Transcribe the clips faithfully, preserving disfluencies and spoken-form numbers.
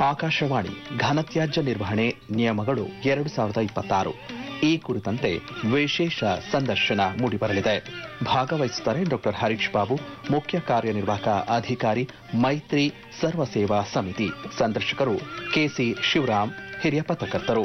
ಆಕಾಶವಾಣಿ ಘನತ್ಯಾಜ್ಯ ನಿರ್ವಹಣೆ ನಿಯಮಗಳು ಎರಡು ಸಾವಿರದ ಇಪ್ಪತ್ತಾರು ಈ ಕುರಿತಂತೆ ವಿಶೇಷ ಸಂದರ್ಶನ ಮೂಡಿಬರಲಿದೆ. ಭಾಗವಹಿಸುತ್ತಾರೆ ಡಾಕ್ಟರ್ ಹರೀಶ್ ಬಾಬು, ಮುಖ್ಯ ಕಾರ್ಯನಿರ್ವಾಹಕ ಅಧಿಕಾರಿ, ಮೈತ್ರಿ ಸರ್ವ ಸೇವಾ ಸಮಿತಿ. ಸಂದರ್ಶಕರು ಕೆಸಿ ಶಿವರಾಮ್, ಹಿರಿಯ ಪತ್ರಕರ್ತರು.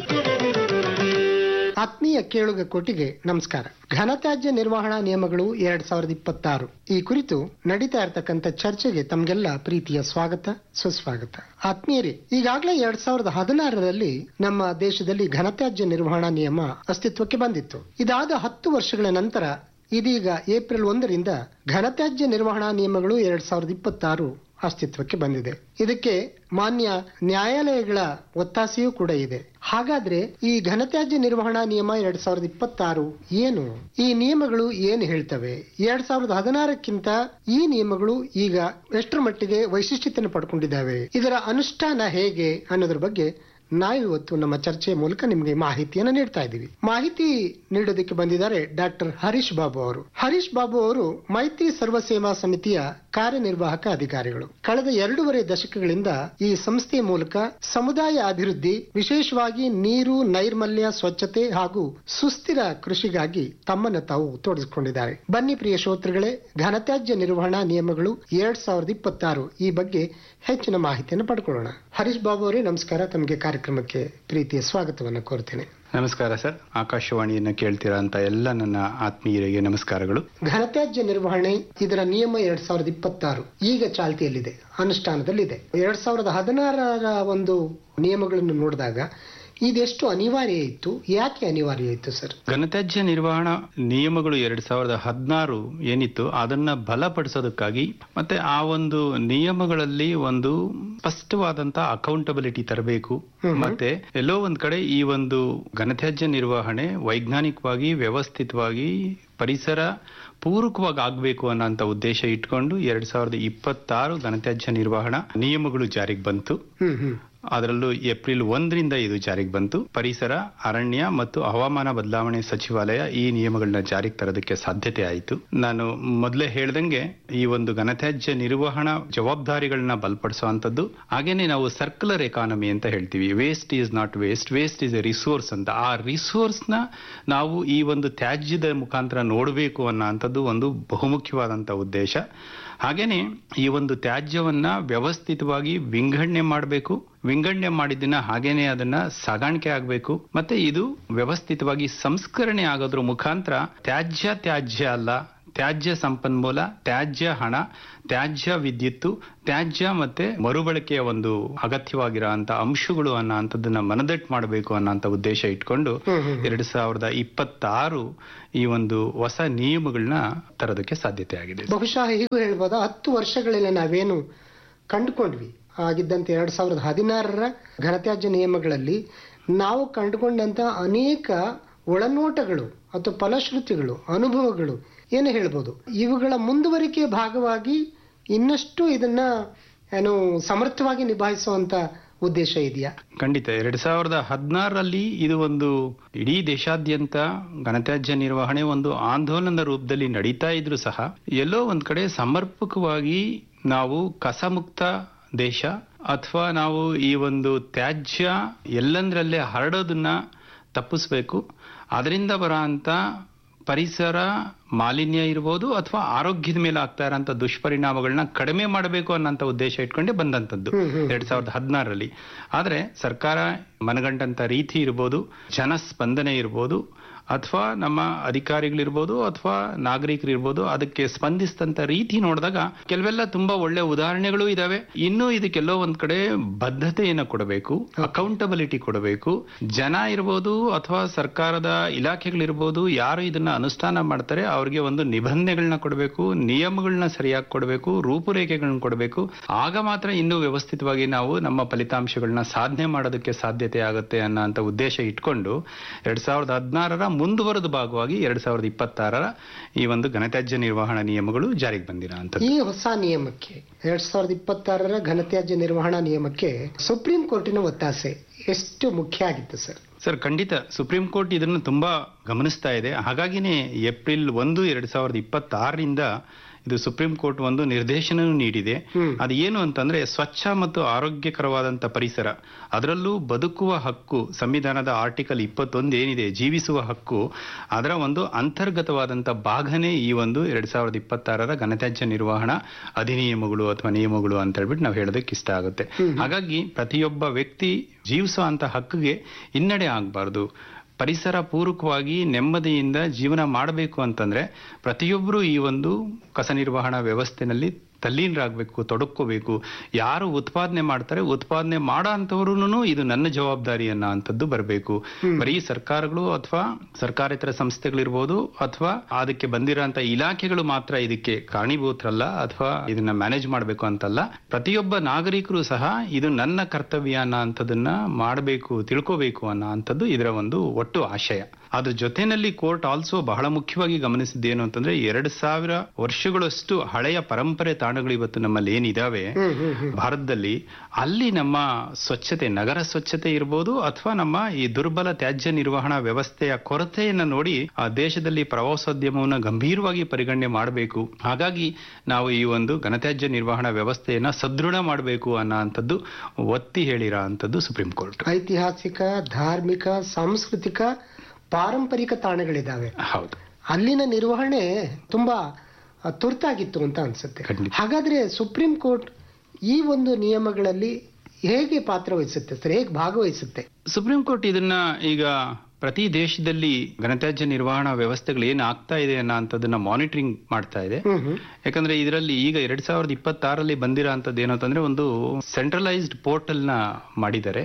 ಆತ್ಮೀಯ ಕೇಳುಗ ಕೋಟಿಗೆ ನಮಸ್ಕಾರ. ಘನತ್ಯಾಜ್ಯ ನಿರ್ವಹಣಾ ನಿಯಮಗಳು ಎರಡ್ ಸಾವಿರದ ಇಪ್ಪತ್ತಾರು ಈ ಕುರಿತು ನಡೀತಾ ಇರತಕ್ಕಂಥ ಚರ್ಚೆಗೆ ತಮಗೆಲ್ಲ ಪ್ರೀತಿಯ ಸ್ವಾಗತ, ಸುಸ್ವಾಗತ. ಆತ್ಮೀಯರೇ, ಈಗಾಗಲೇ ಎರಡ್ ಸಾವಿರದ ಹದಿನಾರರಲ್ಲಿ ನಮ್ಮ ದೇಶದಲ್ಲಿ ಘನತ್ಯಾಜ್ಯ ನಿರ್ವಹಣಾ ನಿಯಮ ಅಸ್ತಿತ್ವಕ್ಕೆ ಬಂದಿತ್ತು. ಇದಾದ ಹತ್ತು ವರ್ಷಗಳ ನಂತರ ಇದೀಗ ಏಪ್ರಿಲ್ ಒಂದರಿಂದ ಘನತ್ಯಾಜ್ಯ ನಿರ್ವಹಣಾ ನಿಯಮಗಳು ಎರಡ್ ಸಾವಿರದ ಇಪ್ಪತ್ತಾರು ಅಸ್ತಿತ್ವಕ್ಕೆ ಬಂದಿದೆ. ಇದಕ್ಕೆ ಮಾನ್ಯ ನ್ಯಾಯಾಲಯಗಳ ಒತ್ತಾಸೆಯೂ ಕೂಡ ಇದೆ. ಹಾಗಾದ್ರೆ ಈ ಘನತ್ಯಾಜ್ಯ ನಿರ್ವಹಣಾ ನಿಯಮ ಎರಡ್ ಸಾವಿರದ ಇಪ್ಪತ್ತಾರು ಏನು? ಈ ನಿಯಮಗಳು ಏನು ಹೇಳ್ತವೆ? ಎರಡ್ ಸಾವಿರದ ಹದಿನಾರಕ್ಕಿಂತ ಈ ನಿಯಮಗಳು ಈಗ ಎಷ್ಟರ ಮಟ್ಟಿಗೆ ವೈಶಿಷ್ಟ್ಯತೆಯನ್ನು ಪಡ್ಕೊಂಡಿದ್ದಾವೆ? ಇದರ ಅನುಷ್ಠಾನ ಹೇಗೆ ಅನ್ನೋದ್ರ ಬಗ್ಗೆ ನಾವಿವತ್ತು ನಮ್ಮ ಚರ್ಚೆಯ ಮೂಲಕ ನಿಮಗೆ ಮಾಹಿತಿಯನ್ನು ನೀಡ್ತಾ ಇದ್ದೀವಿ. ಮಾಹಿತಿ ನೀಡೋದಕ್ಕೆ ಬಂದಿದ್ದಾರೆ ಡಾಕ್ಟರ್ ಹರೀಶ್ ಬಾಬು ಅವರು. ಹರೀಶ್ ಬಾಬು ಅವರು ಮೈತ್ರಿ ಸರ್ವ ಸೇವಾ ಸಮಿತಿಯ ಕಾರ್ಯನಿರ್ವಾಹಕ ಅಧಿಕಾರಿಗಳು. ಕಳೆದ ಎರಡೂವರೆ ದಶಕಗಳಿಂದ ಈ ಸಂಸ್ಥೆಯ ಮೂಲಕ ಸಮುದಾಯ ಅಭಿವೃದ್ಧಿ, ವಿಶೇಷವಾಗಿ ನೀರು, ನೈರ್ಮಲ್ಯ, ಸ್ವಚ್ಛತೆ ಹಾಗೂ ಸುಸ್ಥಿರ ಕೃಷಿಗಾಗಿ ತಮ್ಮನ್ನು ತಾವು ತೊಡಗಿಸಿಕೊಂಡಿದ್ದಾರೆ. ಬನ್ನಿ ಪ್ರಿಯ ಶ್ರೋತೃಗಳೇ, ಘನತ್ಯಾಜ್ಯ ನಿರ್ವಹಣಾ ನಿಯಮಗಳು ಎರಡ್ ಸಾವಿರದ ಇಪ್ಪತ್ತಾರು ಈ ಬಗ್ಗೆ ಹೆಚ್ಚಿನ ಮಾಹಿತಿಯನ್ನು ಪಡ್ಕೊಳ್ಳೋಣ. ಹರೀಶ್ ಬಾಬು ಅವರೇ ನಮಸ್ಕಾರ. ತಮಗೆ ಕಾರ್ಯಕ್ರಮಕ್ಕೆ ಪ್ರೀತಿಯ ಸ್ವಾಗತವನ್ನು ಕೋರ್ತೇನೆ. ನಮಸ್ಕಾರ ಸರ್. ಆಕಾಶವಾಣಿಯನ್ನು ಕೇಳ್ತೀರಾ ಅಂತ ಎಲ್ಲ ನನ್ನ ಆತ್ಮೀಯರಿಗೆ ನಮಸ್ಕಾರಗಳು. ಘನತ್ಯಾಜ್ಯ ನಿರ್ವಹಣೆ ಇದರ ನಿಯಮ ಎರಡ್ ಸಾವಿರದ ಇಪ್ಪತ್ತಾರು ಈಗ ಚಾಲ್ತಿಯಲ್ಲಿದೆ, ಅನುಷ್ಠಾನದಲ್ಲಿದೆ. ಎರಡ್ ಸಾವಿರದ ಹದಿನಾರರ ಒಂದು ನಿಯಮಗಳನ್ನು ನೋಡಿದಾಗ ಇದೆಷ್ಟು ಅನಿವಾರ್ಯ ಇತ್ತು? ಯಾಕೆ ಅನಿವಾರ್ಯ ಇತ್ತು ಸರ್? ಘನತ್ಯಾಜ್ಯ ನಿರ್ವಹಣಾ ನಿಯಮಗಳು ಎರಡ್ ಸಾವಿರದ ಹದಿನಾರು ಏನಿತ್ತು ಅದನ್ನ ಬಲಪಡಿಸೋದಕ್ಕಾಗಿ ಮತ್ತೆ ಆ ಒಂದು ನಿಯಮಗಳಲ್ಲಿ ಒಂದು ಸ್ಪಷ್ಟವಾದಂತಹ ಅಕೌಂಟಬಿಲಿಟಿ ತರಬೇಕು. ಮತ್ತೆ ಎಲ್ಲೋ ಒಂದ್ ಕಡೆ ಈ ಒಂದು ಘನತ್ಯಾಜ್ಯ ನಿರ್ವಹಣೆ ವೈಜ್ಞಾನಿಕವಾಗಿ, ವ್ಯವಸ್ಥಿತವಾಗಿ, ಪರಿಸರ ಪೂರಕವಾಗಿ ಆಗ್ಬೇಕು ಅನ್ನೋ ಉದ್ದೇಶ ಇಟ್ಕೊಂಡು ಎರಡ್ ಸಾವಿರದ ಇಪ್ಪತ್ತಾರು ಘನತ್ಯಾಜ್ಯ ನಿರ್ವಹಣಾ ನಿಯಮಗಳು ಜಾರಿಗೆ ಬಂತು. ಅದರಲ್ಲೂ ಏಪ್ರಿಲ್ ಒಂದರಿಂದ ಇದು ಜಾರಿಗೆ ಬಂತು. ಪರಿಸರ, ಅರಣ್ಯ ಮತ್ತು ಹವಾಮಾನ ಬದಲಾವಣೆ ಸಚಿವಾಲಯ ಈ ನಿಯಮಗಳನ್ನ ಜಾರಿಗೆ ತರೋದಕ್ಕೆ ಸಾಧ್ಯತೆ ಆಯಿತು. ನಾನು ಮೊದಲೇ ಹೇಳ್ದಂಗೆ ಈ ಒಂದು ಘನತ್ಯಾಜ್ಯ ನಿರ್ವಹಣಾ ಜವಾಬ್ದಾರಿಗಳನ್ನ ಬಲಪಡಿಸುವಂತದ್ದು. ಹಾಗೇನೆ ನಾವು ಸರ್ಕ್ಯುಲರ್ ಎಕಾನಮಿ ಅಂತ ಹೇಳ್ತೀವಿ. Waste is not waste, waste is A resource ಅಂತ. ಆ ರಿಸೋರ್ಸ್ ನ ನಾವು ಈ ಒಂದು ತ್ಯಾಜ್ಯದ ಮುಖಾಂತರ ನೋಡಬೇಕು ಅನ್ನೋಂಥದ್ದು ಒಂದು ಬಹುಮುಖ್ಯವಾದಂತ ಉದ್ದೇಶ. ಹಾಗೇನೆ ಈ ಒಂದು ತ್ಯಾಜ್ಯವನ್ನ ವ್ಯವಸ್ಥಿತವಾಗಿ ವಿಂಗಡಣೆ ಮಾಡಬೇಕು. ವಿಂಗಡಣೆ ಮಾಡಿದ್ದನ್ನ ಹಾಗೇನೆ ಅದನ್ನ ಸಾಗಾಣಿಕೆ ಆಗಬೇಕು. ಮತ್ತೆ ಇದು ವ್ಯವಸ್ಥಿತವಾಗಿ ಸಂಸ್ಕರಣೆ ಆಗೋದ್ರ ಮುಖಾಂತರ ತ್ಯಾಜ್ಯ ತ್ಯಾಜ್ಯ ಅಲ್ಲ, ತ್ಯಾಜ್ಯ ಸಂಪನ್ಮೂಲ, ತ್ಯಾಜ್ಯ ಹಣ, ತ್ಯಾಜ್ಯ ವಿದ್ಯುತ್ತು, ತ್ಯಾಜ್ಯ ಮತ್ತೆ ಮರುಬಳಕೆಯ ಒಂದು ಅಗತ್ಯವಾಗಿರುವಂತ ಅಂಶಗಳು ಅನ್ನೋ ಅಂತದನ್ನ ಮನದಟ್ಟು ಮಾಡಬೇಕು ಅನ್ನೋ ಉದ್ದೇಶ ಇಟ್ಕೊಂಡು ಎರಡ್ ಸಾವಿರದ ಇಪ್ಪತ್ತಾರು ಈ ಒಂದು ಹೊಸ ನಿಯಮಗಳನ್ನ ತರೋದಕ್ಕೆ ಸಾಧ್ಯತೆ ಆಗಿದೆ. ಬಹುಶಃ ಹೀಗೂ ಹೇಳ್ಬೋದಾ, ಹತ್ತು ವರ್ಷಗಳಲ್ಲಿ ನಾವೇನು ಕಂಡುಕೊಂಡ್ವಿ ಆಗಿದ್ದಂತೆ ಎರಡ್ ಸಾವಿರದ ಹದಿನಾರರ ಘನತ್ಯಾಜ್ಯ ನಿಯಮಗಳಲ್ಲಿ ನಾವು ಕಂಡುಕೊಂಡಂತ ಅನೇಕ ಒಳನೋಟಗಳು ಅಥವಾ ಫಲಶ್ರುತಿಗಳು, ಅನುಭವಗಳು ಏನು ಹೇಳ್ಬೋದು, ಇವುಗಳ ಮುಂದುವರಿಕೆ ಭಾಗವಾಗಿ ಇನ್ನಷ್ಟು ಇದನ್ನ ಏನು ಸಮರ್ಥವಾಗಿ ನಿಭಾಯಿಸುವಂತ ಉದ್ದೇಶ ಇದೆಯಾ? ಖಂಡಿತ. ಎರಡ್ ಸಾವಿರದ ಹದಿನಾರರಲ್ಲಿ ಇದು ಒಂದು ಇಡೀ ದೇಶಾದ್ಯಂತ ಘನತ್ಯಾಜ್ಯ ನಿರ್ವಹಣೆ ಒಂದು ಆಂದೋಲನದ ರೂಪದಲ್ಲಿ ನಡೀತಾ ಇದ್ರು ಸಹ ಎಲ್ಲೋ ಒಂದ್ ಕಡೆ ಸಮರ್ಪಕವಾಗಿ ನಾವು ಕಸಮುಕ್ತ ದೇಶ ಅಥವಾ ನಾವು ಈ ಒಂದು ತ್ಯಾಜ್ಯ ಎಲ್ಲಂದ್ರಲ್ಲೇ ಹರಡೋದನ್ನ ತಪ್ಪಿಸ್ಬೇಕು, ಅದರಿಂದ ಬರೋ ಅಂತ ಪರಿಸರ ಮಾಲಿನ್ಯ ಇರ್ಬೋದು ಅಥವಾ ಆರೋಗ್ಯದ ಮೇಲೆ ಆಗ್ತಾ ಇರೋಂಥ ದುಷ್ಪರಿಣಾಮಗಳನ್ನ ಕಡಿಮೆ ಮಾಡಬೇಕು ಅನ್ನೋಂಥ ಉದ್ದೇಶ ಇಟ್ಕೊಂಡೇ ಬಂದಂಥದ್ದು ಎರಡ್ ಸಾವಿರದ ಹದಿನಾರರಲ್ಲಿ. ಆದ್ರೆ ಸರ್ಕಾರ ಮನಗಂಡಂತ ರೀತಿ ಇರ್ಬೋದು, ಜನಸ್ಪಂದನೆ ಇರ್ಬೋದು, ಅಥವಾ ನಮ್ಮ ಅಧಿಕಾರಿಗಳಿರ್ಬೋದು ಅಥವಾ ನಾಗರಿಕರಿರ್ಬೋದು, ಅದಕ್ಕೆ ಸ್ಪಂದಿಸಿದಂತ ರೀತಿ ನೋಡಿದಾಗ ಕೆಲವೆಲ್ಲ ತುಂಬಾ ಒಳ್ಳೆ ಉದಾಹರಣೆಗಳು ಇದಾವೆ. ಇನ್ನೂ ಇದಕ್ಕೆಲ್ಲೋ ಒಂದ್ ಕಡೆ ಬದ್ಧತೆಯನ್ನು ಕೊಡಬೇಕು, ಅಕೌಂಟಬಿಲಿಟಿ ಕೊಡಬೇಕು. ಜನ ಇರ್ಬೋದು ಅಥವಾ ಸರ್ಕಾರದ ಇಲಾಖೆಗಳಿರ್ಬೋದು, ಯಾರು ಇದನ್ನ ಅನುಷ್ಠಾನ ಮಾಡ್ತಾರೆ ಅವ್ರಿಗೆ ಒಂದು ನಿಬಂಧನೆಗಳನ್ನ ಕೊಡಬೇಕು, ನಿಯಮಗಳನ್ನ ಸರಿಯಾಗಿ ಕೊಡಬೇಕು, ರೂಪುರೇಖೆಗಳನ್ನ ಕೊಡಬೇಕು. ಆಗ ಮಾತ್ರ ಇನ್ನೂ ವ್ಯವಸ್ಥಿತವಾಗಿ ನಾವು ನಮ್ಮ ಫಲಿತಾಂಶಗಳನ್ನ ಸಾಧನೆ ಮಾಡೋದಕ್ಕೆ ಸಾಧ್ಯತೆ ಆಗುತ್ತೆ ಅನ್ನೋ ಉದ್ದೇಶ ಇಟ್ಕೊಂಡು ಎರಡ್ ಸಾವಿರದ ಹದಿನಾರರ ಮುಂದುವರೆದ ಭಾಗವಾಗಿ ಎರಡ್ ಸಾವಿರದ ಇಪ್ಪತ್ತಾರರ ಈ ಒಂದು ಘನತ್ಯಾಜ್ಯ ನಿರ್ವಹಣಾ ನಿಯಮಗಳು ಜಾರಿಗೆ ಬಂದಿರೋ ಅಂತ. ಈ ಹೊಸ ನಿಯಮಕ್ಕೆ ಎರಡ್ ಸಾವಿರದ ಇಪ್ಪತ್ತಾರರ ಘನತ್ಯಾಜ್ಯ ನಿರ್ವಹಣಾ ನಿಯಮಕ್ಕೆ ಸುಪ್ರೀಂ ಕೋರ್ಟಿನ ಒತ್ತಾಸೆ ಎಷ್ಟು ಮುಖ್ಯ ಆಗಿತ್ತು ಸರ್? ಸರ್, ಖಂಡಿತ ಸುಪ್ರೀಂ ಕೋರ್ಟ್ ಇದನ್ನು ತುಂಬಾ ಗಮನಿಸ್ತಾ ಇದೆ. ಹಾಗಾಗಿನೇ ಏಪ್ರಿಲ್ ಒಂದು ಎರಡ್ ಸಾವಿರದ ಇಪ್ಪತ್ತಾರರಿಂದ ಇದು ಸುಪ್ರೀಂ ಕೋರ್ಟ್ ಒಂದು ನಿರ್ದೇಶನ ನೀಡಿದೆ. ಅದು ಏನು ಅಂತಂದ್ರೆ ಸ್ವಚ್ಛ ಮತ್ತು ಆರೋಗ್ಯಕರವಾದಂತ ಪರಿಸರ, ಅದರಲ್ಲೂ ಬದುಕುವ ಹಕ್ಕು, ಸಂವಿಧಾನದ ಆರ್ಟಿಕಲ್ ಇಪ್ಪತ್ತೊಂದು ಏನಿದೆ ಜೀವಿಸುವ ಹಕ್ಕು, ಅದರ ಒಂದು ಅಂತರ್ಗತವಾದಂತ ಭಾಗನೇ ಈ ಒಂದು ಎರಡ್ ಸಾವಿರದ ಇಪ್ಪತ್ತಾರರ ಘನತ್ಯಾಜ್ಯ ನಿರ್ವಹಣಾ ಅಧಿನಿಯಮಗಳು ಅಥವಾ ನಿಯಮಗಳು ಅಂತ ಹೇಳ್ಬಿಟ್ಟು ನಾವು ಹೇಳೋದಕ್ಕೆ ಇಷ್ಟ ಆಗುತ್ತೆ. ಹಾಗಾಗಿ ಪ್ರತಿಯೊಬ್ಬ ವ್ಯಕ್ತಿ ಜೀವಿಸುವಂತ ಹಕ್ಕಿಗೆ ಹಿನ್ನಡೆ ಆಗಬಾರ್ದು. ಪರಿಸರ ಪೂರಕವಾಗಿ ನೆಮ್ಮದಿಯಿಂದ ಜೀವನ ಮಾಡಬೇಕು ಅಂತಂದ್ರೆ ಪ್ರತಿಯೊಬ್ಬರು ಈ ಒಂದು ಕಸ ನಿರ್ವಹಣಾ ವ್ಯವಸ್ಥೆನಲ್ಲಿ ತಲ್ಲೀನರಾಗಬೇಕು, ತೊಡಕೋಬೇಕು. ಯಾರು ಉತ್ಪಾದನೆ ಮಾಡ್ತಾರೆ, ಉತ್ಪಾದನೆ ಮಾಡೋ ಅಂತವ್ರು ಇದು ನನ್ನ ಜವಾಬ್ದಾರಿ ಅನ್ನೋ ಅಂತದ್ದು ಬರಬೇಕು. ಬರೀ ಸರ್ಕಾರಗಳು ಅಥವಾ ಸರ್ಕಾರೇತರ ಸಂಸ್ಥೆಗಳಿರ್ಬೋದು ಅಥವಾ ಅದಕ್ಕೆ ಬಂದಿರೋಂತ ಇಲಾಖೆಗಳು ಮಾತ್ರ ಇದಕ್ಕೆ ಕಾರಣೀಭೂತರಲ್ಲ ಅಥವಾ ಇದನ್ನ ಮ್ಯಾನೇಜ್ ಮಾಡಬೇಕು ಅಂತಲ್ಲ. ಪ್ರತಿಯೊಬ್ಬ ನಾಗರಿಕರು ಸಹ ಇದು ನನ್ನ ಕರ್ತವ್ಯ ಅನ್ನೋ ಅಂತದನ್ನ ಮಾಡಬೇಕು, ತಿಳ್ಕೋಬೇಕು ಅನ್ನೋ ಅಂತದ್ದು ಇದರ ಒಂದು ಒಟ್ಟು ಆಶಯ. ಅದ್ರ ಜೊತೆನಲ್ಲಿ ಕೋರ್ಟ್ ಆಲ್ಸೋ ಬಹಳ ಮುಖ್ಯವಾಗಿ ಗಮನಿಸಿದ್ದೇನು ಅಂತಂದ್ರೆ ಎರಡ್ ಸಾವಿರ ವರ್ಷಗಳಷ್ಟು ಹಳೆಯ ಪರಂಪರೆ ತಾಣಗಳು ಇವತ್ತು ನಮ್ಮಲ್ಲಿ ಏನಿದಾವೆ ಭಾರತದಲ್ಲಿ, ಅಲ್ಲಿ ನಮ್ಮ ಸ್ವಚ್ಛತೆ, ನಗರ ಸ್ವಚ್ಛತೆ ಇರ್ಬೋದು ಅಥವಾ ನಮ್ಮ ಈ ದುರ್ಬಲ ತ್ಯಾಜ್ಯ ನಿರ್ವಹಣಾ ವ್ಯವಸ್ಥೆಯ ಕೊರತೆಯನ್ನ ನೋಡಿ ಆ ದೇಶದಲ್ಲಿ ಪ್ರವಾಸೋದ್ಯಮವನ್ನು ಗಂಭೀರವಾಗಿ ಪರಿಗಣನೆ ಮಾಡಬೇಕು. ಹಾಗಾಗಿ ನಾವು ಈ ಒಂದು ಘನತ್ಯಾಜ್ಯ ನಿರ್ವಹಣಾ ವ್ಯವಸ್ಥೆಯನ್ನ ಸದೃಢ ಮಾಡಬೇಕು ಅನ್ನೋ ಅಂತದ್ದು ಒತ್ತಿ ಹೇಳಿರೋ ಅಂತದ್ದು ಸುಪ್ರೀಂ ಕೋರ್ಟ್. ಐತಿಹಾಸಿಕ, ಧಾರ್ಮಿಕ, ಸಾಂಸ್ಕೃತಿಕ, ಪಾರಂಪರಿಕ ತಾಣಗಳಿದಾವೆ. ಹೌದು, ಅಲ್ಲಿನ ನಿರ್ವಹಣೆ ತುಂಬಾ ತುರ್ತಾಗಿತ್ತು ಅಂತ ಅನ್ಸುತ್ತೆ. ಹಾಗಾದ್ರೆ ಸುಪ್ರೀಂ ಕೋರ್ಟ್ ಈ ಒಂದು ನಿಯಮಗಳಲ್ಲಿ ಹೇಗೆ ಪಾತ್ರ ವಹಿಸುತ್ತೆ ಸರ್, ಹೇಗೆ ಭಾಗವಹಿಸುತ್ತೆ? ಸುಪ್ರೀಂ ಕೋರ್ಟ್ ಇದನ್ನ ಈಗ ಪ್ರತಿ ದೇಶದಲ್ಲಿ ಘನತ್ಯಾಜ್ಯ ನಿರ್ವಹಣಾ ವ್ಯವಸ್ಥೆಗಳು ಏನ್ ಆಗ್ತಾ ಇದೆ ಅನ್ನೋ ಅಂತದನ್ನ ಮಾನಿಟರಿಂಗ್ ಮಾಡ್ತಾ ಇದೆ. ಯಾಕಂದ್ರೆ ಇದರಲ್ಲಿ ಈಗ ಎರಡ್ ಸಾವಿರದ ಇಪ್ಪತ್ತಾರಲ್ಲಿ ಬಂದಿರೋ ಅಂತದ್ದು ಏನಂತಂದ್ರೆ ಒಂದು ಸೆಂಟ್ರಲೈಸ್ಡ್ ಪೋರ್ಟಲ್ ನ ಮಾಡಿದ್ದಾರೆ.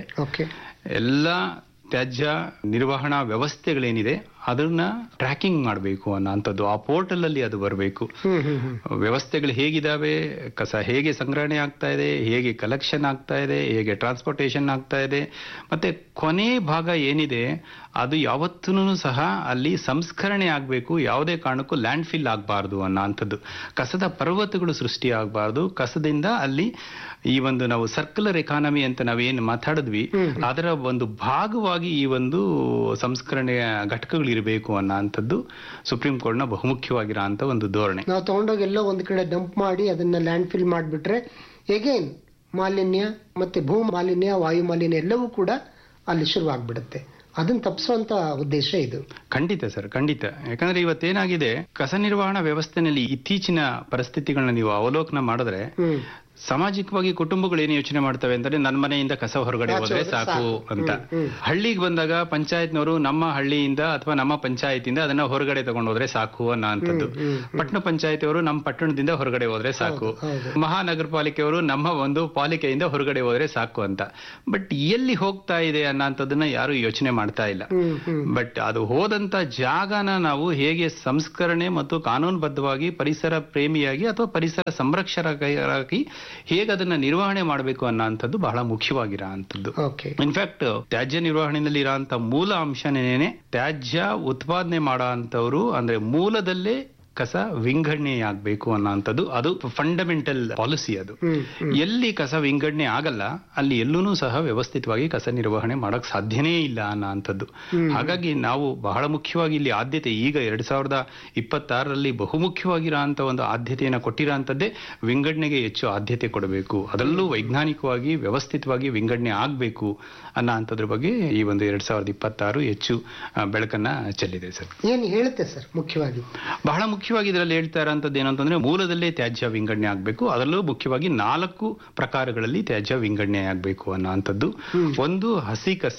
ಎಲ್ಲಾ ತ್ಯಾಜ್ಯ ನಿರ್ವಹಣಾ ವ್ಯವಸ್ಥೆಗಳೇನಿದೆ ಅದನ್ನ ಟ್ರ್ಯಾಕಿಂಗ್ ಮಾಡಬೇಕು ಅನ್ನೋ ಅಂತದ್ದು ಆ ಪೋರ್ಟಲ್ ಅಲ್ಲಿ ಅದು ಬರಬೇಕು. ವ್ಯವಸ್ಥೆಗಳು ಹೇಗಿದಾವೆ, ಕಸ ಹೇಗೆ ಸಂಗ್ರಹಣೆ ಆಗ್ತಾ ಇದೆ, ಹೇಗೆ ಕಲೆಕ್ಷನ್ ಆಗ್ತಾ ಇದೆ, ಹೇಗೆ ಟ್ರಾನ್ಸ್ಪೋರ್ಟೇಷನ್ ಆಗ್ತಾ ಇದೆ, ಮತ್ತೆ ಕೊನೆ ಭಾಗ ಏನಿದೆ ಅದು ಯಾವತ್ತೂ ಸಹ ಅಲ್ಲಿ ಸಂಸ್ಕರಣೆ ಆಗಬೇಕು. ಯಾವುದೇ ಕಾರಣಕ್ಕೂ ಲ್ಯಾಂಡ್ ಫಿಲ್ ಆಗಬಾರ್ದು ಅನ್ನೋ ಅಂಥದ್ದು. ಕಸದ ಪರ್ವತಗಳು ಸೃಷ್ಟಿ ಆಗಬಾರ್ದು. ಕಸದಿಂದ ಅಲ್ಲಿ ಈ ಒಂದು ನಾವು ಸರ್ಕ್ಯುಲರ್ ಎಕಾನಮಿ ಅಂತ ನಾವೇನು ಮಾತಾಡಿದ್ವಿ ಅದರ ಒಂದು ಭಾಗವಾಗಿ ಈ ಒಂದು ಸಂಸ್ಕರಣೆಯ ಘಟಕಗಳು ಇರಬೇಕು ಅನ್ನೋ ಅಂತದ್ದು ಸುಪ್ರೀಂ ಕೋರ್ಟ್ ನ ಬಹುಮುಖ್ಯವಾಗಿರೋ ಅಂತ ಒಂದು ಧೋರಣೆ. ನಾವು ತಗೊಂಡೋಗಿ ಎಲ್ಲ ಒಂದ್ ಕಡೆ ಡಂಪ್ ಮಾಡಿ ಅದನ್ನ ಲ್ಯಾಂಡ್ ಫಿಲ್ ಮಾಡಿಬಿಟ್ರೆ ಎಗೇನ್ ಮಾಲಿನ್ಯ ಮತ್ತೆ ಭೂ ಮಾಲಿನ್ಯ, ವಾಯು ಮಾಲಿನ್ಯ ಎಲ್ಲವೂ ಕೂಡ ಅಲ್ಲಿ ಶುರುವಾಗ್ಬಿಡುತ್ತೆ. ಅದನ್ನ ತಪ್ಪಿಸುವಂತ ಉದ್ದೇಶ ಇದು. ಖಂಡಿತ ಸರ್, ಖಂಡಿತ. ಯಾಕಂದ್ರೆ ಇವತ್ತೇನಾಗಿದೆ, ಕಸ ನಿರ್ವಹಣಾ ವ್ಯವಸ್ಥೆನಲ್ಲಿ ಇತ್ತೀಚಿನ ಪರಿಸ್ಥಿತಿಗಳನ್ನ ನೀವು ಅವಲೋಕನ ಮಾಡಿದ್ರೆ ಸಾಮಾಜಿಕವಾಗಿ ಕುಟುಂಬಗಳು ಏನು ಯೋಚನೆ ಮಾಡ್ತವೆ ಅಂತಂದ್ರೆ ನನ್ನ ಮನೆಯಿಂದ ಕಸ ಹೊರಗಡೆ ಹೋದ್ರೆ ಸಾಕು ಅಂತ. ಹಳ್ಳಿಗೆ ಬಂದಾಗ ಪಂಚಾಯತ್ನವರು ನಮ್ಮ ಹಳ್ಳಿಯಿಂದ ಅಥವಾ ನಮ್ಮ ಪಂಚಾಯತಿಂದ ಅದನ್ನ ಹೊರಗಡೆ ತಗೊಂಡೋದ್ರೆ ಸಾಕು ಅನ್ನೋ ಅಂತದ್ದು. ಪಟ್ಟಣ ಪಂಚಾಯತಿಯವರು ನಮ್ಮ ಪಟ್ಟಣದಿಂದ ಹೊರಗಡೆ ಹೋದ್ರೆ ಸಾಕು, ಮಹಾನಗರ ಪಾಲಿಕೆಯವರು ನಮ್ಮ ಒಂದು ಪಾಲಿಕೆಯಿಂದ ಹೊರಗಡೆ ಹೋದ್ರೆ ಸಾಕು ಅಂತ. ಬಟ್ ಎಲ್ಲಿ ಹೋಗ್ತಾ ಇದೆ ಅನ್ನೋಂಥದ್ದನ್ನ ಯಾರು ಯೋಚನೆ ಮಾಡ್ತಾ ಇಲ್ಲ. ಬಟ್ ಅದು ಹೋದಂತ ಜಾಗನ ನಾವು ಹೇಗೆ ಸಂಸ್ಕರಣೆ ಮತ್ತು ಕಾನೂನುಬದ್ಧವಾಗಿ ಪರಿಸರ ಪ್ರೇಮಿಯಾಗಿ ಅಥವಾ ಪರಿಸರ ಸಂರಕ್ಷಕರಾಗಿ ಹೇಗೆ ಅದನ್ನ ನಿರ್ವಹಣೆ ಮಾಡಬೇಕು ಅನ್ನೋಂಥದ್ದು ಬಹಳ ಮುಖ್ಯವಾಗಿರೋ ಅಂತದ್ದು. ಇನ್ಫ್ಯಾಕ್ಟ್ ತ್ಯಾಜ್ಯ ನಿರ್ವಹಣೆಯಲ್ಲಿ ಇರೋಂಥ ಮೂಲ ಅಂಶನೇನೆ ತ್ಯಾಜ್ಯ ಉತ್ಪಾದನೆ ಮಾಡೋ ಅಂತವ್ರು ಅಂದ್ರೆ ಮೂಲದಲ್ಲೇ ಕಸ ವಿಂಗಡಣೆ ಆಗ್ಬೇಕು ಅನ್ನೋಂಥದ್ದು. ಅದು ಫಂಡಮೆಂಟಲ್ ಪಾಲಿಸಿ. ಅದು ಎಲ್ಲಿ ಕಸ ವಿಂಗಡಣೆ ಆಗಲ್ಲ ಅಲ್ಲಿ ಎಲ್ಲೂ ಸಹ ವ್ಯವಸ್ಥಿತವಾಗಿ ಕಸ ನಿರ್ವಹಣೆ ಮಾಡಕ್ ಸಾಧ್ಯನೇ ಇಲ್ಲ ಅನ್ನೋಂಥದ್ದು. ಹಾಗಾಗಿ ನಾವು ಬಹಳ ಮುಖ್ಯವಾಗಿ ಇಲ್ಲಿ ಆದ್ಯತೆ ಈಗ ಎರಡ್ ಸಾವಿರದ ಇಪ್ಪತ್ತಾರರಲ್ಲಿ ಬಹುಮುಖ್ಯವಾಗಿರೋ ಅಂತ ಒಂದು ಆದ್ಯತೆಯನ್ನು ಕೊಟ್ಟಿರೋ ಅಂತದ್ದೇ ವಿಂಗಡಣೆಗೆ ಹೆಚ್ಚು ಆದ್ಯತೆ ಕೊಡಬೇಕು. ಅದರಲ್ಲೂ ವೈಜ್ಞಾನಿಕವಾಗಿ ವ್ಯವಸ್ಥಿತವಾಗಿ ವಿಂಗಡಣೆ ಆಗ್ಬೇಕು ಅನ್ನೋ ಅಂಥದ್ರ ಬಗ್ಗೆ ಈ ಒಂದು ಎರಡ್ ಸಾವಿರದ ಇಪ್ಪತ್ತಾರು ಹೆಚ್ಚು ಬೆಳಕನ್ನ ಚೆಲ್ಲಿದೆ ಸರ್. ಏನ್ ಹೇಳುತ್ತೆ ಸರ್ ಮುಖ್ಯವಾಗಿ? ಬಹಳ ಮುಖ್ಯವಾಗಿ ಇದರಲ್ಲಿ ಹೇಳ್ತಾ ಇರೋಂಥದ್ದು ಏನಂತಂದ್ರೆ ಮೂಲದಲ್ಲೇ ತ್ಯಾಜ್ಯ ವಿಂಗಡಣೆ ಆಗಬೇಕು. ಅದರಲ್ಲೂ ಮುಖ್ಯವಾಗಿ ನಾಲ್ಕು ಪ್ರಕಾರಗಳಲ್ಲಿ ತ್ಯಾಜ್ಯ ವಿಂಗಡಣೆ ಆಗಬೇಕು ಅನ್ನೋ ಅಂಥದ್ದು. ಒಂದು ಹಸಿ ಕಸ,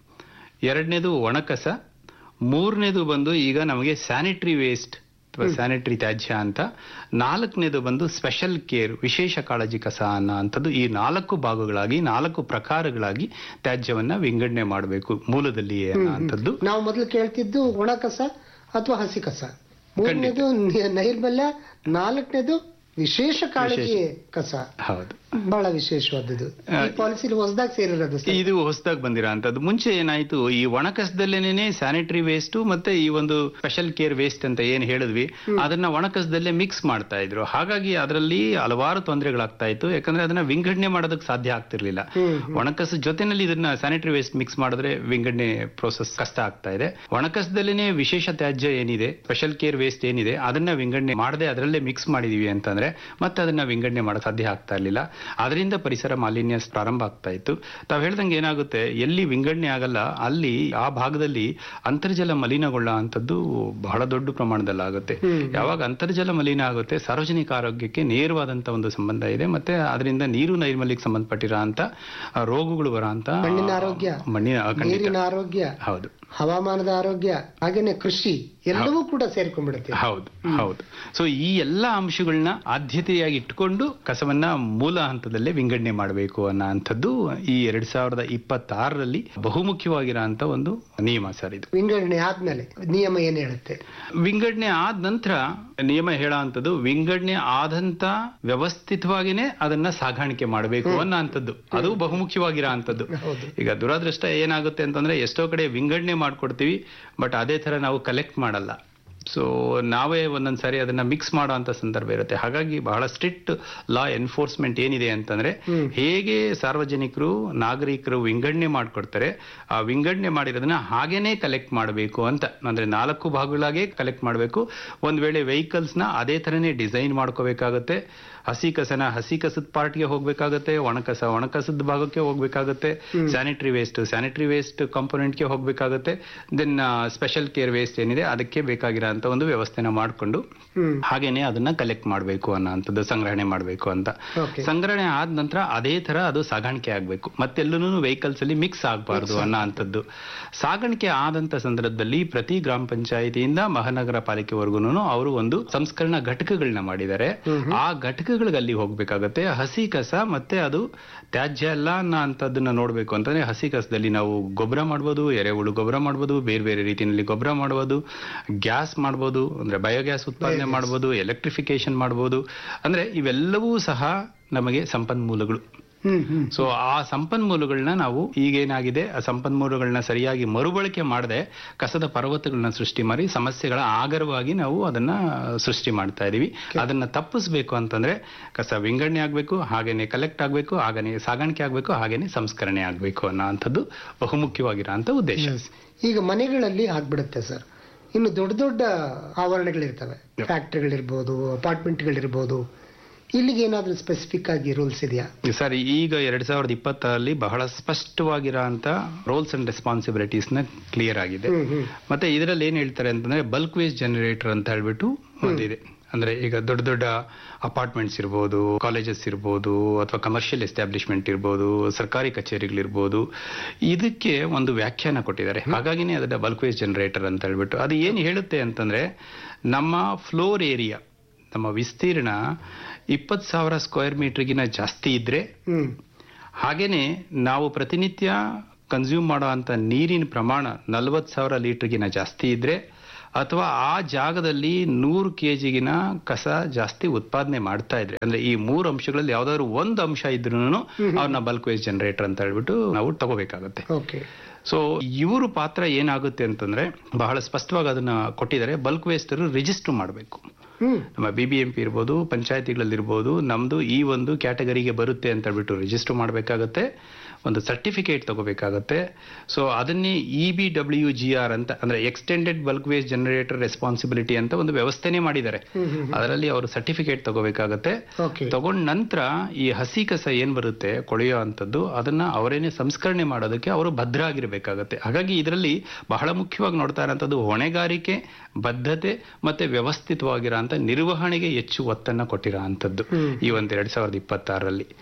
ಎರಡನೇದು ಒಣಕಸ, ಮೂರನೇದು ಬಂದು ಈಗ ನಮಗೆ ಸ್ಯಾನಿಟರಿ ವೇಸ್ಟ್ ಅಥವಾ ಸ್ಯಾನಿಟರಿ ತ್ಯಾಜ್ಯ ಅಂತ, ನಾಲ್ಕನೇದು ಬಂದು ಸ್ಪೆಷಲ್ ಕೇರ್ ವಿಶೇಷ ಕಾಳಜಿ ಕಸ ಅನ್ನೋ ಅಂಥದ್ದು. ಈ ನಾಲ್ಕು ಭಾಗಗಳಾಗಿ ನಾಲ್ಕು ಪ್ರಕಾರಗಳಾಗಿ ತ್ಯಾಜ್ಯವನ್ನ ವಿಂಗಡಣೆ ಮಾಡಬೇಕು ಮೂಲದಲ್ಲಿ ಅನ್ನೋ ಅಂಥದ್ದು. ನಾವು ಮೊದಲು ಕೇಳ್ತಿದ್ದು ಒಣ ಕಸ ಅಥವಾ ಹಸಿ ಕಸ, ಮೂರನೇದು ನೈರ್ಮಲ್ಯ, ನಾಲ್ಕನೇದು ವಿಶೇಷ ಕಾಳಜಿ ಕಸ. ಹೌದು. ಬಹಳ ವಿಶೇಷವಾದದ್ದು. ಈ ಪಾಲಿಸಿ ಹೊಸದಾಗಿ ಸೇರಿರೋದು ಸರ್? ಇದು ಹೊಸದಾಗಿ ಬಂದಿರೋ ಅಂತದ್ದು. ಮುಂಚೆ ಏನಾಯ್ತು, ಈ ಒಣಕಸದಲ್ಲೇನೆ ಸ್ಯಾನಿಟರಿ ವೇಸ್ಟ್ ಮತ್ತೆ ಈ ಒಂದು ಸ್ಪೆಷಲ್ ಕೇರ್ ವೇಸ್ಟ್ ಅಂತ ಏನ್ ಹೇಳಿದ್ವಿ ಅದನ್ನ ಒಣಕಸದಲ್ಲೇ ಮಿಕ್ಸ್ ಮಾಡ್ತಾ ಇದ್ರು. ಹಾಗಾಗಿ ಅದರಲ್ಲಿ ಹಲವಾರು ತೊಂದರೆಗಳಾಗ್ತಾ ಇತ್ತು. ಯಾಕಂದ್ರೆ ಅದನ್ನ ವಿಂಗಡಣೆ ಮಾಡೋದಕ್ಕೆ ಸಾಧ್ಯ ಆಗ್ತಿರ್ಲಿಲ್ಲ. ಒಣಕಸ ಜೊತೆನಲ್ಲಿ ಇದನ್ನ ಸ್ಯಾನಿಟರಿ ವೇಸ್ಟ್ ಮಿಕ್ಸ್ ಮಾಡಿದ್ರೆ ವಿಂಗಡಣೆ ಪ್ರೋಸೆಸ್ ಕಷ್ಟ ಆಗ್ತಾ ಇದೆ. ಒಣಕಸದಲ್ಲೇನೆ ವಿಶೇಷ ತ್ಯಾಜ್ಯ ಏನಿದೆ, ಸ್ಪೆಷಲ್ ಕೇರ್ ವೇಸ್ಟ್ ಏನಿದೆ ಅದನ್ನ ವಿಂಗಡಣೆ ಮಾಡದೆ ಅದರಲ್ಲೇ ಮಿಕ್ಸ್ ಮಾಡಿದೀವಿ ಅಂತಂದ್ರೆ ಮತ್ತೆ ಅದನ್ನ ವಿಂಗಡಣೆ ಮಾಡಕ್ ಸಾಧ್ಯ ಆಗ್ತಾ ಇರ್ಲಿಲ್ಲ. ಅದರಿಂದ ಪರಿಸರ ಮಾಲಿನ್ಯ ಪ್ರಾರಂಭ ಆಗ್ತಾ ಇತ್ತು. ತಾವ್ ಹೇಳ್ದಂಗೆ ಏನಾಗುತ್ತೆ, ಎಲ್ಲಿ ವಿಂಗಡಣೆ ಆಗಲ್ಲ ಅಲ್ಲಿ ಆ ಭಾಗದಲ್ಲಿ ಅಂತರ್ಜಲ ಮಲಿನಗೊಳ್ಳ ಅಂತದ್ದು ಬಹಳ ದೊಡ್ಡ ಪ್ರಮಾಣದಲ್ಲಿ ಆಗುತ್ತೆ. ಯಾವಾಗ ಅಂತರ್ಜಲ ಮಲಿನ ಆಗುತ್ತೆ, ಸಾರ್ವಜನಿಕ ಆರೋಗ್ಯಕ್ಕೆ ನೇರವಾದಂತ ಒಂದು ಸಂಬಂಧ ಇದೆ. ಮತ್ತೆ ಅದರಿಂದ ನೀರು ನೈರ್ಮಲ್ಯಕ್ಕೆ ಸಂಬಂಧಪಟ್ಟಿರೋ ಅಂತ ರೋಗಗಳು ಬರೋ ಅಂತ ಮಣ್ಣಿನ ಆರೋಗ್ಯ, ಮಣ್ಣಿನ ನೀರಿನ ಆರೋಗ್ಯ, ಹೌದು, ಹವಾಮಾನದ ಆರೋಗ್ಯ, ಹಾಗೇನೆ ಕೃಷಿ ಎಲ್ಲವೂ ಕೂಡ ಸೇರ್ಕೊಂಡ್ಬಿಡುತ್ತೆ. ಹೌದು ಹೌದು. ಸೊ ಈ ಎಲ್ಲಾ ಅಂಶಗಳನ್ನ ಆದ್ಯತೆಯಾಗಿ ಇಟ್ಕೊಂಡು ಕಸವನ್ನ ಮೂಲ ಹಂತದಲ್ಲೇ ವಿಂಗಡಣೆ ಮಾಡಬೇಕು ಅನ್ನೋ ಅಂಥದ್ದು ಈ ಎರಡ್ ಸಾವಿರದ ಇಪ್ಪತ್ತಾರರಲ್ಲಿ ಬಹುಮುಖ್ಯವಾಗಿರೋ ಅಂತ ಒಂದು ನಿಯಮ ಸರ್ ಇದು. ವಿಂಗಡಣೆ ಆದ್ಮೇಲೆ ನಿಯಮ ಏನ್ ಹೇಳುತ್ತೆ? ವಿಂಗಡಣೆ ಆದ ನಂತರ ನಿಯಮ ಹೇಳೋ ಅಂಥದ್ದು, ವಿಂಗಡಣೆ ಆದಂತ ವ್ಯವಸ್ಥಿತವಾಗಿನೇ ಅದನ್ನ ಸಾಗಾಣಿಕೆ ಮಾಡಬೇಕು ಅನ್ನೋ ಅಂಥದ್ದು. ಅದು ಬಹುಮುಖ್ಯವಾಗಿರೋ ಅಂಥದ್ದು. ಈಗ ದುರಾದೃಷ್ಟ ಏನಾಗುತ್ತೆ ಅಂತಂದ್ರೆ, ಎಷ್ಟೋ ಕಡೆ ವಿಂಗಡಣೆ ಮಾಡ್ಕೊಡ್ತೀವಿ, ಬಟ್ ಅದೇ ತರ ನಾವು ಕಲೆಕ್ಟ್ ಮಾಡಲ್ಲ. ಸೊ ನಾವೇ ಒಂದೊಂದ್ ಸಾರಿ ಅದನ್ನ ಮಿಕ್ಸ್ ಮಾಡೋ ಅಂತ ಸಂದರ್ಭ ಇರುತ್ತೆ. ಹಾಗಾಗಿ ಬಹಳ ಸ್ಟ್ರಿಕ್ಟ್ ಲಾ ಎನ್ಫೋರ್ಸ್ಮೆಂಟ್ ಏನಿದೆ ಅಂತಂದ್ರೆ, ಹೇಗೆ ಸಾರ್ವಜನಿಕರು ನಾಗರಿಕರು ವಿಂಗಡಣೆ ಮಾಡ್ಕೊಡ್ತಾರೆ, ಆ ವಿಂಗಡಣೆ ಮಾಡಿರೋದನ್ನ ಹಾಗೇನೆ ಕಲೆಕ್ಟ್ ಮಾಡಬೇಕು ಅಂತ. ಅಂದ್ರೆ ನಾಲ್ಕು ಭಾಗಗಳಾಗೆ ಕಲೆಕ್ಟ್ ಮಾಡಬೇಕು. ಒಂದ್ ವೇಳೆ ವೆಹಿಕಲ್ಸ್ ನ ಅದೇ ತರನೇ ಡಿಸೈನ್ ಮಾಡ್ಕೋಬೇಕಾಗತ್ತೆ. ಹಸಿ ಕಸನ ಹಸಿ ಕಸದ ಪಾರ್ಟ್ಗೆ ಹೋಗ್ಬೇಕಾಗತ್ತೆ, ಒಣಕಸ ಒಣಕಸದ ಭಾಗಕ್ಕೆ ಹೋಗ್ಬೇಕಾಗತ್ತೆ, ಸ್ಯಾನಿಟರಿ ವೇಸ್ಟ್ ಸ್ಯಾನಿಟರಿ ವೇಸ್ಟ್ ಕಾಂಪೋನೆಂಟ್ಗೆ ಹೋಗ್ಬೇಕಾಗತ್ತೆ. ದೆನ್ ಸ್ಪೆಷಲ್ ಕೇರ್ ವೇಸ್ಟ್ ಏನಿದೆ ಅದಕ್ಕೆ ಬೇಕಾಗಿರೋ ಅಂತ ಒಂದು ವ್ಯವಸ್ಥೆನ ಮಾಡ್ಕೊಂಡು ಹಾಗೇನೆ ಅದನ್ನ ಕಲೆಕ್ಟ್ ಮಾಡಬೇಕು ಅನ್ನೋ ಅಂತದ್ದು, ಸಂಗ್ರಹಣೆ ಮಾಡಬೇಕು ಅಂತ. ಸಂಗ್ರಹಣೆ ಆದ ನಂತರ ಅದೇ ತರ ಅದು ಸಾಗಾಣಿಕೆ ಆಗ್ಬೇಕು, ಮತ್ತೆಲ್ಲೂ ವೆಹಿಕಲ್ಸ್ ಅಲ್ಲಿ ಮಿಕ್ಸ್ ಆಗಬಾರ್ದು ಅನ್ನೋ ಅಂತದ್ದು. ಸಾಗಾಣಿಕೆ ಆದಂತ ಸಂದರ್ಭದಲ್ಲಿ ಪ್ರತಿ ಗ್ರಾಮ ಪಂಚಾಯಿತಿಯಿಂದ ಮಹಾನಗರ ಪಾಲಿಕೆವರೆಗೂ ಅವರು ಒಂದು ಸಂಸ್ಕರಣಾ ಘಟಕಗಳನ್ನ ಮಾಡಿದ್ದಾರೆ. ಆ ಘಟಕಗಳಿಗೆ ಅಲ್ಲಿ ಹೋಗ್ಬೇಕಾಗತ್ತೆ. ಹಸಿ ಕಸ ಮತ್ತೆ ಅದು ತ್ಯಾಜ್ಯ ಅಲ್ಲ ಅನ್ನೋ ಅಂತದನ್ನ ನೋಡ್ಬೇಕು ಅಂತಂದ್ರೆ, ಹಸಿ ಕಸದಲ್ಲಿ ನಾವು ಗೊಬ್ಬರ ಮಾಡ್ಬೋದು, ಎರೆಹುಳು ಗೊಬ್ಬರ ಮಾಡ್ಬೋದು, ಬೇರೆ ಬೇರೆ ರೀತಿಯಲ್ಲಿ ಗೊಬ್ಬರ ಮಾಡ್ಬೋದು, ಗ್ಯಾಸ್ ಮಾಡ್ಬೋದು, ಅಂದ್ರೆ ಬಯೋಗ್ಯಾಸ್ ಉತ್ಪಾದನೆ ಮಾಡ್ಬೋದು, ಎಲೆಕ್ಟ್ರಿಫಿಕೇಶನ್ ಮಾಡ್ಬೋದು. ಅಂದ್ರೆ ಇವೆಲ್ಲವೂ ಸಹ ನಮಗೆ ಸಂಪನ್ಮೂಲಗಳು. ಸೊ ಆ ಸಂಪನ್ಮೂಲಗಳನ್ನ ನಾವು ಈಗೇನಾಗಿದೆ, ಆ ಸಂಪನ್ಮೂಲಗಳನ್ನ ಸರಿಯಾಗಿ ಮರುಬಳಕೆ ಮಾಡದೆ ಕಸದ ಪರ್ವತಗಳನ್ನ ಸೃಷ್ಟಿ ಮಾಡಿ ಸಮಸ್ಯೆಗಳ ಆಗರವಾಗಿ ನಾವು ಅದನ್ನ ಸೃಷ್ಟಿ ಮಾಡ್ತಾ ಇದೀವಿ. ಅದನ್ನ ತಪ್ಪಿಸ್ಬೇಕು ಅಂತಂದ್ರೆ ಕಸ ವಿಂಗಡಣೆ ಆಗ್ಬೇಕು, ಹಾಗೇನೆ ಕಲೆಕ್ಟ್ ಆಗ್ಬೇಕು, ಹಾಗೇನೆ ಸಾಗಾಣಿಕೆ ಆಗ್ಬೇಕು, ಹಾಗೇನೆ ಸಂಸ್ಕರಣೆ ಆಗ್ಬೇಕು ಅನ್ನೋ ಅಂಥದ್ದು ಬಹುಮುಖ್ಯವಾಗಿರೋ ಅಂತ ಉದ್ದೇಶ. ಈಗ ಮನೆಗಳಲ್ಲಿ ಆಗ್ಬಿಡುತ್ತೆ ಸರ್, ಇನ್ನು ದೊಡ್ಡ ದೊಡ್ಡ ಆವರಣಗಳಿರ್ತವೆ, ಫ್ಯಾಕ್ಟರಿಗಳಿರ್ಬೋದು, ಅಪಾರ್ಟ್ಮೆಂಟ್ಗಳಿರ್ಬೋದು, ಇಲ್ಲಿಗೆ ಏನಾದ್ರೂ ಸ್ಪೆಸಿಫಿಕ್ ಆಗಿ ರೂಲ್ಸ್ ಇದೆಯಾ ಸರ್? ಈಗ ಎರಡ್ ಸಾವಿರದ ಇಪ್ಪತ್ತರಲ್ಲಿ ಬಹಳ ಸ್ಪಷ್ಟವಾಗಿರೋ ಅಂತ ರೋಲ್ಸ್ ಅಂಡ್ ರೆಸ್ಪಾನ್ಸಿಬಿಲಿಟೀಸ್ ನ ಕ್ಲಿಯರ್ ಆಗಿದೆ. ಮತ್ತೆ ಇದರಲ್ಲಿ ಏನ್ ಹೇಳ್ತಾರೆ ಅಂತಂದ್ರೆ, ಬಲ್ಕ್ ವೇಸ್ಟ್ ಜನರೇಟರ್ ಅಂತ ಹೇಳ್ಬಿಟ್ಟು ಒಂದಿದೆ. ಅಂದ್ರೆ ಈಗ ದೊಡ್ಡ ದೊಡ್ಡ ಅಪಾರ್ಟ್ಮೆಂಟ್ಸ್ ಇರ್ಬೋದು, ಕಾಲೇಜಸ್ ಇರ್ಬೋದು, ಅಥವಾ ಕಮರ್ಷಿಯಲ್ ಎಸ್ಟಾಬ್ಲಿಷ್ಮೆಂಟ್ ಇರ್ಬೋದು, ಸರ್ಕಾರಿ ಕಚೇರಿಗಳಿರ್ಬೋದು, ಇದಕ್ಕೆ ಒಂದು ವ್ಯಾಖ್ಯಾನ ಕೊಟ್ಟಿದ್ದಾರೆ. ಹಾಗಾಗಿನೇ ಅದನ್ನ ಬಲ್ಕ್ ವೇಸ್ಟ್ ಜನರೇಟರ್ ಅಂತ ಹೇಳ್ಬಿಟ್ಟು. ಅದು ಏನು ಹೇಳುತ್ತೆ ಅಂತಂದ್ರೆ, ನಮ್ಮ ಫ್ಲೋರ್ ಏರಿಯಾ, ನಮ್ಮ ವಿಸ್ತೀರ್ಣ ಇಪ್ಪತ್ತು ಸಾವಿರ ಸ್ಕ್ವೇರ್ ಮೀಟರ್ಗಿನ ಜಾಸ್ತಿ ಇದ್ರೆ, ಹಾಗೇನೆ ನಾವು ಪ್ರತಿನಿತ್ಯ ಕನ್ಸ್ಯೂಮ್ ಮಾಡೋ ಅಂತ ನೀರಿನ ಪ್ರಮಾಣ ನಲ್ವತ್ತು ಸಾವಿರ ಲೀಟರ್ಗಿನ ಜಾಸ್ತಿ ಇದ್ರೆ, ಅಥವಾ ಆ ಜಾಗದಲ್ಲಿ ನೂರು ಕೆಜಿಗಿನ ಕಸ ಜಾಸ್ತಿ ಉತ್ಪಾದನೆ ಮಾಡ್ತಾ ಇದ್ರೆ, ಅಂದ್ರೆ ಈ ಮೂರು ಅಂಶಗಳಲ್ಲಿ ಯಾವ್ದಾದ್ರು ಒಂದು ಅಂಶ ಇದ್ರೂ ಅವ್ರನ್ನ ಬಲ್ಕ್ ವೇಸ್ಟ್ ಜನರೇಟರ್ ಅಂತ ಹೇಳ್ಬಿಟ್ಟು ನಾವು ತಗೋಬೇಕಾಗತ್ತೆ. ಸೊ ಇವರು ಪಾತ್ರ ಏನಾಗುತ್ತೆ ಅಂತಂದ್ರೆ, ಬಹಳ ಸ್ಪಷ್ಟವಾಗಿ ಅದನ್ನ ಕೊಟ್ಟಿದ್ದಾರೆ. ಬಲ್ಕ್ ವೇಸ್ಟ್ ರಿಜಿಸ್ಟರ್ ಮಾಡಬೇಕು. ನಮ್ಮ ಬಿ ಬಿ ಎಂ ಪಿ ಇರ್ಬೋದು, ಪಂಚಾಯತಿಗಳಲ್ಲಿರ್ಬೋದು, ನಮ್ದು ಈ ಒಂದು ಕ್ಯಾಟಗರಿಗೆ ಬರುತ್ತೆ ಅಂತ ಹೇಳ್ಬಿಟ್ಟು ರಿಜಿಸ್ಟರ್ ಮಾಡಬೇಕಾಗತ್ತೆ. ಒಂದು ಸರ್ಟಿಫಿಕೇಟ್ ತಗೋಬೇಕಾಗತ್ತೆ. ಸೊ ಅದನ್ನೇ E B W G R ಅಂತ, ಅಂದ್ರೆ extended bulk waste generator responsibility ಅಂತ ಒಂದು ವ್ಯವಸ್ಥೆನೇ ಮಾಡಿದ್ದಾರೆ. ಅದರಲ್ಲಿ ಅವರು ಸರ್ಟಿಫಿಕೇಟ್ ತಗೋಬೇಕಾಗತ್ತೆ. ತಗೊಂಡ ನಂತರ ಈ ಹಸಿ ಕಸ ಏನ್ ಬರುತ್ತೆ ಕೊಳೆಯೋ ಅಂತದ್ದು, ಅದನ್ನ ಅವರೇನೆ ಸಂಸ್ಕರಣೆ ಮಾಡೋದಕ್ಕೆ ಅವರು ಭದ್ರ ಆಗಿರ್ಬೇಕಾಗತ್ತೆ. ಹಾಗಾಗಿ ಇದರಲ್ಲಿ ಬಹಳ ಮುಖ್ಯವಾಗಿ ನೋಡ್ತಾ ಇರೋಂಥದ್ದು ಹೊಣೆಗಾರಿಕೆ, ಬದ್ಧತೆ ಮತ್ತೆ ವ್ಯವಸ್ಥಿತವಾಗಿರೋ ನಿರ್ವಹಣೆಗೆ ಹೆಚ್ಚು ಒತ್ತನ್ನ ಕೊಟ್ಟಿರೋ ಅಂತದ್ದು ಈ ಒಂದ್ ಎರಡ್ ಸಾವಿರದ ಇಪ್ಪತ್ತಾರರಲ್ಲಿ.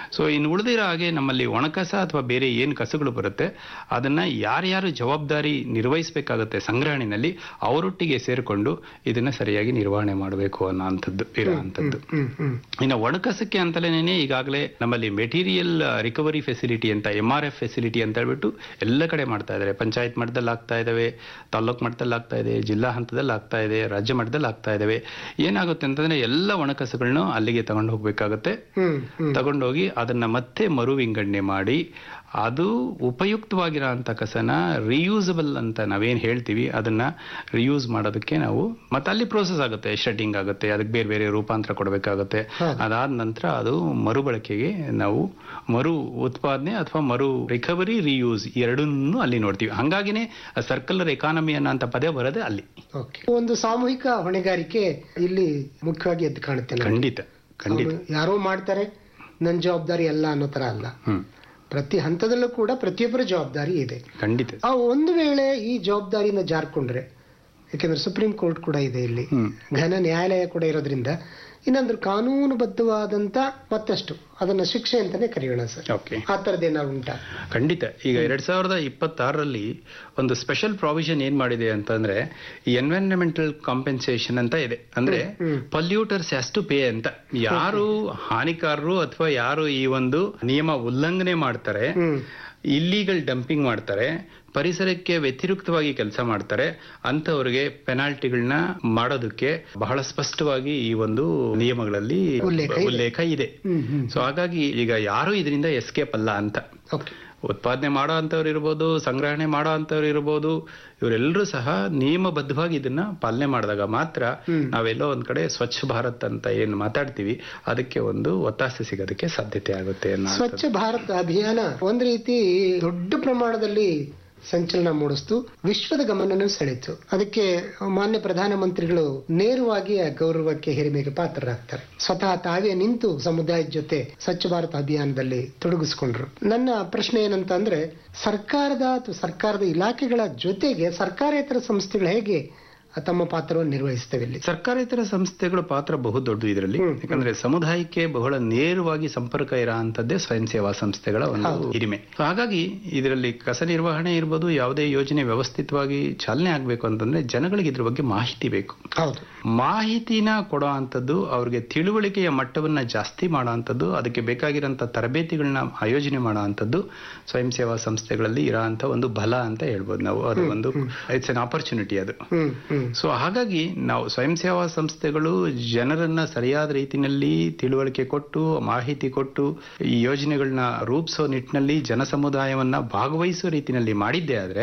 ಸೊ ಇನ್ನು ಉಳಿದಿರೋ ಹಾಗೆ ನಮ್ಮಲ್ಲಿ ಒಣಕಸ ಅಥವಾ ಬೇರೆ ಏನು ಕಸಗಳು ಬರುತ್ತೆ ಅದನ್ನ ಯಾರ್ಯಾರು ಜವಾಬ್ದಾರಿ ನಿರ್ವಹಿಸಬೇಕಾಗುತ್ತೆ ಸಂಗ್ರಹಣೆಯಲ್ಲಿ ಅವರೊಟ್ಟಿಗೆ ಸೇರಿಕೊಂಡು ಇದನ್ನ ಸರಿಯಾಗಿ ನಿರ್ವಹಣೆ ಮಾಡಬೇಕು ಅನ್ನೋ ಅಂಥದ್ದು ಇರೋ ಅಂಥದ್ದು. ಇನ್ನು ಒಣಕಸಕ್ಕೆ ಅಂತಲೇನೆ ಈಗಾಗಲೇ ನಮ್ಮಲ್ಲಿ ಮೆಟೀರಿಯಲ್ ರಿಕವರಿ ಫೆಸಿಲಿಟಿ ಅಂತ ಎಂ ಆರ್ ಎಫ್ ಫೆಸಿಲಿಟಿ ಅಂತ ಹೇಳ್ಬಿಟ್ಟು ಎಲ್ಲ ಕಡೆ ಮಾಡ್ತಾ ಇದ್ದಾರೆ. ಪಂಚಾಯತ್ ಮಟ್ಟದಲ್ಲಿ ಆಗ್ತಾ ಇದಾವೆ, ತಾಲ್ಲೂಕು ಮಟ್ಟದಲ್ಲಿ ಆಗ್ತಾ ಇದೆ, ಜಿಲ್ಲಾ ಹಂತದಲ್ಲಿ ಆಗ್ತಾ ಇದೆ, ರಾಜ್ಯ ಮಟ್ಟದಲ್ಲಿ ಆಗ್ತಾ ಇದಾವೆ. ಏನಾಗುತ್ತೆ ಅಂತಂದ್ರೆ ಎಲ್ಲ ಒಣಕಸಗಳನ್ನ ಅಲ್ಲಿಗೆ ತಗೊಂಡು ಹೋಗ್ಬೇಕಾಗತ್ತೆ. ತಗೊಂಡೋಗಿ ಅದನ್ನ ಮತ್ತೆ ಮರು ವಿಂಗಡಣೆ ಮಾಡಿ ಅದು ಉಪಯುಕ್ತವಾಗಿರೋ ಅಂತ ಕಸನ ರಿಯೂಸಬಲ್ ಅಂತ ನಾವೇನ್ ಹೇಳ್ತೀವಿ ಅದನ್ನ ರಿಯೂಸ್ ಮಾಡೋದಕ್ಕೆ ನಾವು ಮತ್ತೆ ಅಲ್ಲಿ ಪ್ರೋಸೆಸ್ ಆಗುತ್ತೆ, ಶೆಡ್ಡಿಂಗ್ ಆಗುತ್ತೆ, ಅದಕ್ಕೆ ಬೇರೆ ಬೇರೆ ರೂಪಾಂತರ ಕೊಡಬೇಕಾಗುತ್ತೆ. ಅದಾದ ನಂತರ ಅದು ಮರುಬಳಕೆಗೆ ನಾವು ಮರು ಉತ್ಪಾದನೆ ಅಥವಾ ಮರು ರಿಕವರಿ ರಿಯೂಸ್ ಎರಡನ್ನೂ ಅಲ್ಲಿ ನೋಡ್ತೀವಿ. ಹಂಗಾಗಿನೇ ಸರ್ಕುಲರ್ ಎಕಾನಮಿ ಅನ್ನೋ ಪದ ಬರೋದೇ ಅಲ್ಲಿ. ಒಂದು ಸಾಮೂಹಿಕ ಹೊಣೆಗಾರಿಕೆ ಇಲ್ಲಿ ಮುಖ್ಯವಾಗಿ ಎದ್ದು ಕಾಣುತ್ತೆ. ಖಂಡಿತ ಖಂಡಿತ ಯಾರೋ ಮಾಡ್ತಾರೆ ನನ್ನ ಜವಾಬ್ದಾರಿ ಅಲ್ಲ ಅನ್ನೋ ತರ ಅಲ್ಲ. ಪ್ರತಿ ಹಂತದಲ್ಲೂ ಕೂಡ ಪ್ರತಿಯೊಬ್ಬರ ಜವಾಬ್ದಾರಿ ಇದೆ. ಖಂಡಿತ. ಆ ಒಂದು ವೇಳೆ ಈ ಜವಾಬ್ದಾರಿನ ಜಾರ್ಕೊಂಡ್ರೆ, ಯಾಕೆಂದ್ರೆ ಸುಪ್ರೀಂ ಕೋರ್ಟ್ ಕೂಡ ಇದೆ ಇಲ್ಲಿ, ಘನ ನ್ಯಾಯಾಲಯ ಕೂಡ ಇರೋದ್ರಿಂದ ಇನ್ನೊಂದು ಕಾನೂನುಬದ್ಧವಾದಂತ ಮತ್ತಷ್ಟು ಅದನ್ನ ಶಿಕ್ಷೆ ಅಂತಾನೆ ಕರೆಯೋಣ ಸರ್. ಆ ತರದೇನಾದ್ರು ಉಂಟಾ? ಖಂಡಿತ. ಈಗ ಎರಡ್ ಸಾವಿರದ ಇಪ್ಪತ್ತಾರರಲ್ಲಿ ಒಂದು ಸ್ಪೆಷಲ್ ಪ್ರಾವಿಷನ್ ಏನ್ ಮಾಡಿದೆ ಅಂತಂದ್ರೆ ಎನ್ವೈರನ್ಮೆಂಟಲ್ ಕಾಂಪೆನ್ಸೇಷನ್ ಅಂತ ಇದೆ. ಅಂದ್ರೆ ಪೊಲ್ಯೂಟರ್ಸ್ ಹ್ಯಾಸ್ ಟು ಪೇ ಅಂತ. ಯಾರು ಹಾನಿಕಾರರು ಅಥವಾ ಯಾರು ಈ ಒಂದು ನಿಯಮ ಉಲ್ಲಂಘನೆ ಮಾಡ್ತಾರೆ, ಇಲ್ಲೀಗಲ್ ಡಂಪಿಂಗ್ ಮಾಡ್ತಾರೆ, ಪರಿಸರಕ್ಕೆ ವ್ಯತಿರಿಕ್ತವಾಗಿ ಕೆಲಸ ಮಾಡ್ತಾರೆ, ಅಂತವರಿಗೆ ಪೆನಾಲ್ಟಿಗಳನ್ನ ಮಾಡೋದಕ್ಕೆ ಬಹಳ ಸ್ಪಷ್ಟವಾಗಿ ಈ ಒಂದು ನಿಯಮಗಳಲ್ಲಿ ಉಲ್ಲೇಖ ಇದೆ. ಸೊ ಹಾಗಾಗಿ ಈಗ ಯಾರು ಇದರಿಂದ ಎಸ್ಕೇಪ್ ಅಲ್ಲ ಅಂತ. ಉತ್ಪಾದನೆ ಮಾಡೋ ಅಂತವ್ರು ಇರ್ಬೋದು, ಸಂಗ್ರಹಣೆ ಮಾಡೋ ಅಂತವ್ರು ಇರ್ಬೋದು, ಇವರೆಲ್ಲರೂ ಸಹ ನಿಯಮಬದ್ಧವಾಗಿ ಇದನ್ನ ಪಾಲನೆ ಮಾಡಿದಾಗ ಮಾತ್ರ ನಾವೆಲ್ಲೋ ಒಂದ್ ಕಡೆ ಸ್ವಚ್ಛ ಭಾರತ್ ಅಂತ ಏನ್ ಮಾತಾಡ್ತೀವಿ ಅದಕ್ಕೆ ಒಂದು ಒತ್ತಾಸೆ ಸಿಗೋದಕ್ಕೆ ಸಾಧ್ಯತೆ ಆಗುತ್ತೆ. ಸ್ವಚ್ಛ ಭಾರತ್ ಅಭಿಯಾನ ಒಂದ್ ರೀತಿ ದೊಡ್ಡ ಪ್ರಮಾಣದಲ್ಲಿ ಸಂಚಲನ ಮೂಡಿಸ್ತು, ವಿಶ್ವದ ಗಮನನೂ ಸೆಳೆಯಿತು. ಅದಕ್ಕೆ ಮಾನ್ಯ ಪ್ರಧಾನಮಂತ್ರಿಗಳು ನೇರವಾಗಿ ಆ ಗೌರವಕ್ಕೆ ಹಿರಿಮೆಗೆ ಪಾತ್ರರಾಗ್ತಾರೆ. ಸ್ವತಃ ತಾವೇ ನಿಂತು ಸಮುದಾಯದ ಜೊತೆ ಸ್ವಚ್ಛ ಭಾರತ ಅಭಿಯಾನದಲ್ಲಿ ತೊಡಗಿಸ್ಕೊಂಡ್ರು. ನನ್ನ ಪ್ರಶ್ನೆ ಏನಂತ ಅಂದ್ರೆ, ಸರ್ಕಾರದ ಅಥವಾ ಸರ್ಕಾರದ ಇಲಾಖೆಗಳ ಜೊತೆಗೆ ಸರ್ಕಾರೇತರ ಸಂಸ್ಥೆಗಳು ಹೇಗೆ ತಮ್ಮ ಪಾತ್ರವನ್ನು ನಿರ್ವಹಿಸ್ತವೆ ಇಲ್ಲಿ? ಸರ್ಕಾರೇತರ ಸಂಸ್ಥೆಗಳ ಪಾತ್ರ ಬಹು ದೊಡ್ಡ ಇದರಲ್ಲಿ. ಯಾಕಂದ್ರೆ ಸಮುದಾಯಕ್ಕೆ ಬಹಳ ನೇರವಾಗಿ ಸಂಪರ್ಕ ಇರೋ ಅಂತದ್ದೇ ಸ್ವಯಂ ಸೇವಾ ಸಂಸ್ಥೆಗಳ ಒಂದು ಹಿರಿಮೆ. ಹಾಗಾಗಿ ಇದರಲ್ಲಿ ಕಸ ನಿರ್ವಹಣೆ ಇರ್ಬೋದು, ಯಾವುದೇ ಯೋಜನೆ ವ್ಯವಸ್ಥಿತವಾಗಿ ಚಾಲನೆ ಆಗ್ಬೇಕು ಅಂತಂದ್ರೆ ಜನಗಳಿಗೆ ಇದ್ರ ಬಗ್ಗೆ ಮಾಹಿತಿ ಬೇಕು. ಮಾಹಿತಿನ ಕೊಡೋ ಅಂತದ್ದು, ಅವ್ರಿಗೆ ತಿಳುವಳಿಕೆಯ ಮಟ್ಟವನ್ನ ಜಾಸ್ತಿ ಮಾಡೋ ಅಂತದ್ದು, ಅದಕ್ಕೆ ಬೇಕಾಗಿರೋಂಥ ತರಬೇತಿಗಳನ್ನ ಆಯೋಜನೆ ಮಾಡೋ ಅಂತದ್ದು ಸ್ವಯಂ ಸೇವಾ ಸಂಸ್ಥೆಗಳಲ್ಲಿ ಇರೋ ಅಂತ ಒಂದು ಬಲ ಅಂತ ಹೇಳ್ಬೋದು ನಾವು. ಅದು ಒಂದು ಇಟ್ಸ್ ಅನ್ ಆಪರ್ಚುನಿಟಿ ಅದು. ಸೊ ಹಾಗಾಗಿ ನಾವು ಸ್ವಯಂ ಸೇವಾ ಸಂಸ್ಥೆಗಳು ಜನರನ್ನ ಸರಿಯಾದ ರೀತಿಯಲ್ಲಿ ತಿಳುವಳಿಕೆ ಕೊಟ್ಟು ಮಾಹಿತಿ ಕೊಟ್ಟು ಈ ಯೋಜನೆಗಳನ್ನ ರೂಪಿಸೋ ನಿಟ್ಟಿನಲ್ಲಿ ಜನ ಸಮುದಾಯವನ್ನ ಭಾಗವಹಿಸೋ ರೀತಿಯಲ್ಲಿ ಮಾಡಿದ್ದೇ ಆದ್ರೆ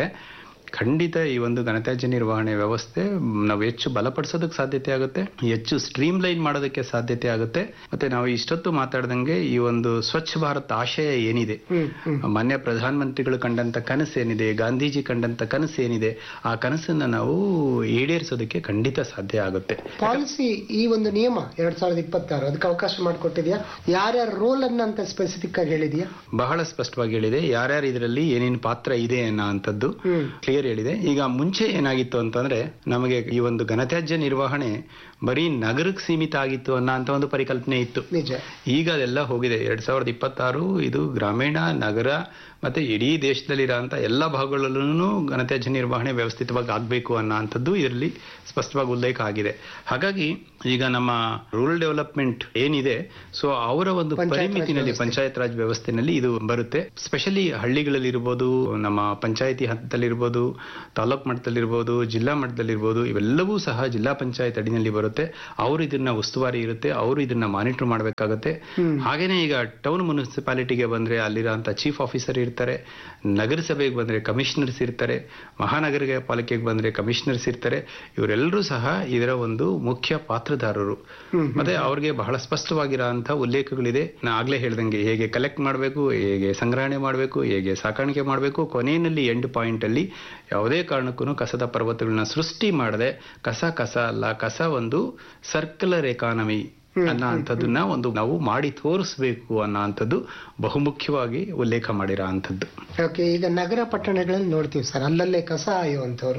ಖಂಡಿತ ಈ ಒಂದು ಘನತ್ಯಾಜ್ಯ ನಿರ್ವಹಣೆ ವ್ಯವಸ್ಥೆ ನಾವು ಹೆಚ್ಚು ಬಲಪಡಿಸೋದಕ್ಕೆ ಸಾಧ್ಯತೆ ಆಗುತ್ತೆ, ಹೆಚ್ಚು ಸ್ಟ್ರೀಮ್ ಲೈನ್ ಮಾಡೋದಕ್ಕೆ ಸಾಧ್ಯತೆ ಆಗುತ್ತೆ. ಮತ್ತೆ ನಾವು ಇಷ್ಟೊತ್ತು ಮಾತಾಡ್ದಂಗೆ ಈ ಒಂದು ಸ್ವಚ್ಛ ಭಾರತ್ ಆಶಯ ಏನಿದೆ, ಮಾನ್ಯ ಪ್ರಧಾನ ಮಂತ್ರಿಗಳು ಕಂಡಂತ ಕನಸು ಏನಿದೆ, ಗಾಂಧೀಜಿ ಕಂಡಂತ ಕನಸು ಏನಿದೆ, ಆ ಕನಸನ್ನ ನಾವು ಈಡೇರಿಸೋದಕ್ಕೆ ಖಂಡಿತ ಸಾಧ್ಯ ಆಗುತ್ತೆ. ಪಾಲಿಸಿ ಈ ಒಂದು ನಿಯಮ ಎರಡ್ ಸಾವಿರದ ಇಪ್ಪತ್ತಾರು ಅದಕ್ಕೆ ಅವಕಾಶ ಮಾಡಿಕೊಟ್ಟಿದ್ಯಾ? ಯಾರ್ಯಾರ ರೋಲ್ ಅನ್ನ ಅಂತ ಸ್ಪೆಸಿಫಿಕ್ ಆಗಿ ಹೇಳಿದ್ಯಾ? ಬಹಳ ಸ್ಪಷ್ಟವಾಗಿ ಹೇಳಿದೆ. ಯಾರ್ಯಾರು ಇದರಲ್ಲಿ ಏನೇನು ಪಾತ್ರ ಇದೆ ಅನ್ನೋ ಅಂತದ್ದು ಕ್ಲಿಯರ್ ಹೇಳಿದೆ. ಈಗ ಮುಂಚೆ ಏನಾಗಿತ್ತು ಅಂತಂದ್ರೆ ನಮಗೆ ಈ ಒಂದು ಘನತ್ಯಾಜ್ಯ ನಿರ್ವಹಣೆ ಬರೀ ನಗರಕ್ಕೆ ಸೀಮಿತ ಆಗಿತ್ತು ಅನ್ನೋ ಒಂದು ಪರಿಕಲ್ಪನೆ ಇತ್ತು. ಈಗ ಅದೆಲ್ಲ ಹೋಗಿದೆ. ಎರಡ್ ಸಾವಿರದ ಇಪ್ಪತ್ತಾರು ಇದು ಗ್ರಾಮೀಣ, ನಗರ ಮತ್ತೆ ಇಡೀ ದೇಶದಲ್ಲಿರೋಂಥ ಎಲ್ಲ ಭಾಗಗಳಲ್ಲೂ ಘನತ್ಯಾಜ್ಯ ನಿರ್ವಹಣೆ ವ್ಯವಸ್ಥಿತವಾಗಿ ಆಗ್ಬೇಕು ಅನ್ನೋ ಅಂಥದ್ದು ಇದರಲ್ಲಿ ಸ್ಪಷ್ಟವಾಗಿ ಉಲ್ಲೇಖ ಆಗಿದೆ. ಹಾಗಾಗಿ ಈಗ ನಮ್ಮ ರೂರಲ್ ಡೆವಲಪ್ಮೆಂಟ್ ಏನಿದೆ, ಸೊ ಅವರ ಒಂದು ಪರಿಮಿತಿನಲ್ಲಿ ಪಂಚಾಯತ್ ರಾಜ್ ವ್ಯವಸ್ಥೆನಲ್ಲಿ ಇದು ಬರುತ್ತೆ. ಸ್ಪೆಷಲಿ ಹಳ್ಳಿಗಳಲ್ಲಿರ್ಬೋದು, ನಮ್ಮ ಪಂಚಾಯತಿ ಹಂತದಲ್ಲಿರ್ಬೋದು, ತಾಲೂಕ್ ಮಟ್ಟದಲ್ಲಿರ್ಬೋದು, ಜಿಲ್ಲಾ ಮಟ್ಟದಲ್ಲಿರ್ಬೋದು, ಇವೆಲ್ಲವೂ ಸಹ ಜಿಲ್ಲಾ ಪಂಚಾಯತ್ ಅಡಿನಲ್ಲಿ ಬರುತ್ತೆ. ಅವರು ಇದನ್ನ ಉಸ್ತುವಾರಿ ಇರುತ್ತೆ, ಅವರು ಇದನ್ನ ಮಾನಿಟರ್ ಮಾಡಬೇಕಾಗುತ್ತೆ. ಹಾಗೇನೆ ಈಗ ಟೌನ್ ಮುನ್ಸಿಪಾಲಿಟಿಗೆ ಬಂದ್ರೆ ಅಲ್ಲಿರೋಂಥ ಚೀಫ್ ಆಫೀಸರ್ ಇರ್ತಾರೆ, ನಗರಸಭೆಗೆ ಬಂದ್ರೆ ಕಮಿಷನರ್ಸ್ ಇರ್ತಾರೆ, ಮಹಾನಗರ ಪಾಲಿಕೆಗೆ ಬಂದ್ರೆ ಕಮಿಷನರ್ಸ್ ಇರ್ತಾರೆ. ಇವರೆಲ್ಲರೂ ಸಹ ಇದರ ಒಂದು ಮುಖ್ಯ ಪಾತ್ರಧಾರರು. ಮತ್ತೆ ಅವ್ರಿಗೆ ಬಹಳ ಸ್ಪಷ್ಟವಾಗಿರೋ ಅಂತ ಉಲ್ಲೇಖಗಳಿದೆ. ನಾ ಆಗ್ಲೇ ಹೇಳ್ದಂಗೆ ಹೇಗೆ ಕಲೆಕ್ಟ್ ಮಾಡಬೇಕು, ಹೇಗೆ ಸಂಗ್ರಹಣೆ ಮಾಡಬೇಕು, ಹೇಗೆ ಸಾಕಾಣಿಕೆ ಮಾಡಬೇಕು, ಕೊನೆಯಲ್ಲಿ ಎಂಡ್ ಪಾಯಿಂಟ್ ಅಲ್ಲಿ ಯಾವುದೇ ಕಾರಣಕ್ಕೂ ಕಸದ ಪರ್ವತಗಳನ್ನ ಸೃಷ್ಟಿ ಮಾಡದೆ, ಕಸ ಕಸ ಅಲ್ಲ, ಕಸ ಒಂದು ಸರ್ಕ್ಯುಲರ್ ಎಕಾನಮಿ ಅನ್ನೋ ಅಂಥದ್ದನ್ನ ಒಂದು ನಾವು ಮಾಡಿ ತೋರಿಸ್ಬೇಕು ಅನ್ನೋ ಅಂಥದ್ದು ಬಹುಮುಖ್ಯವಾಗಿ ಉಲ್ಲೇಖ ಮಾಡಿರೋ ಅಂಥದ್ದು. ಓಕೆ, ಈಗ ನಗರ ಪಟ್ಟಣಗಳಲ್ಲಿ ನೋಡ್ತೀವಿ ಸರ್, ಅಲ್ಲಲ್ಲೇ ಕಸ ಆಯುವಂತವ್ರು,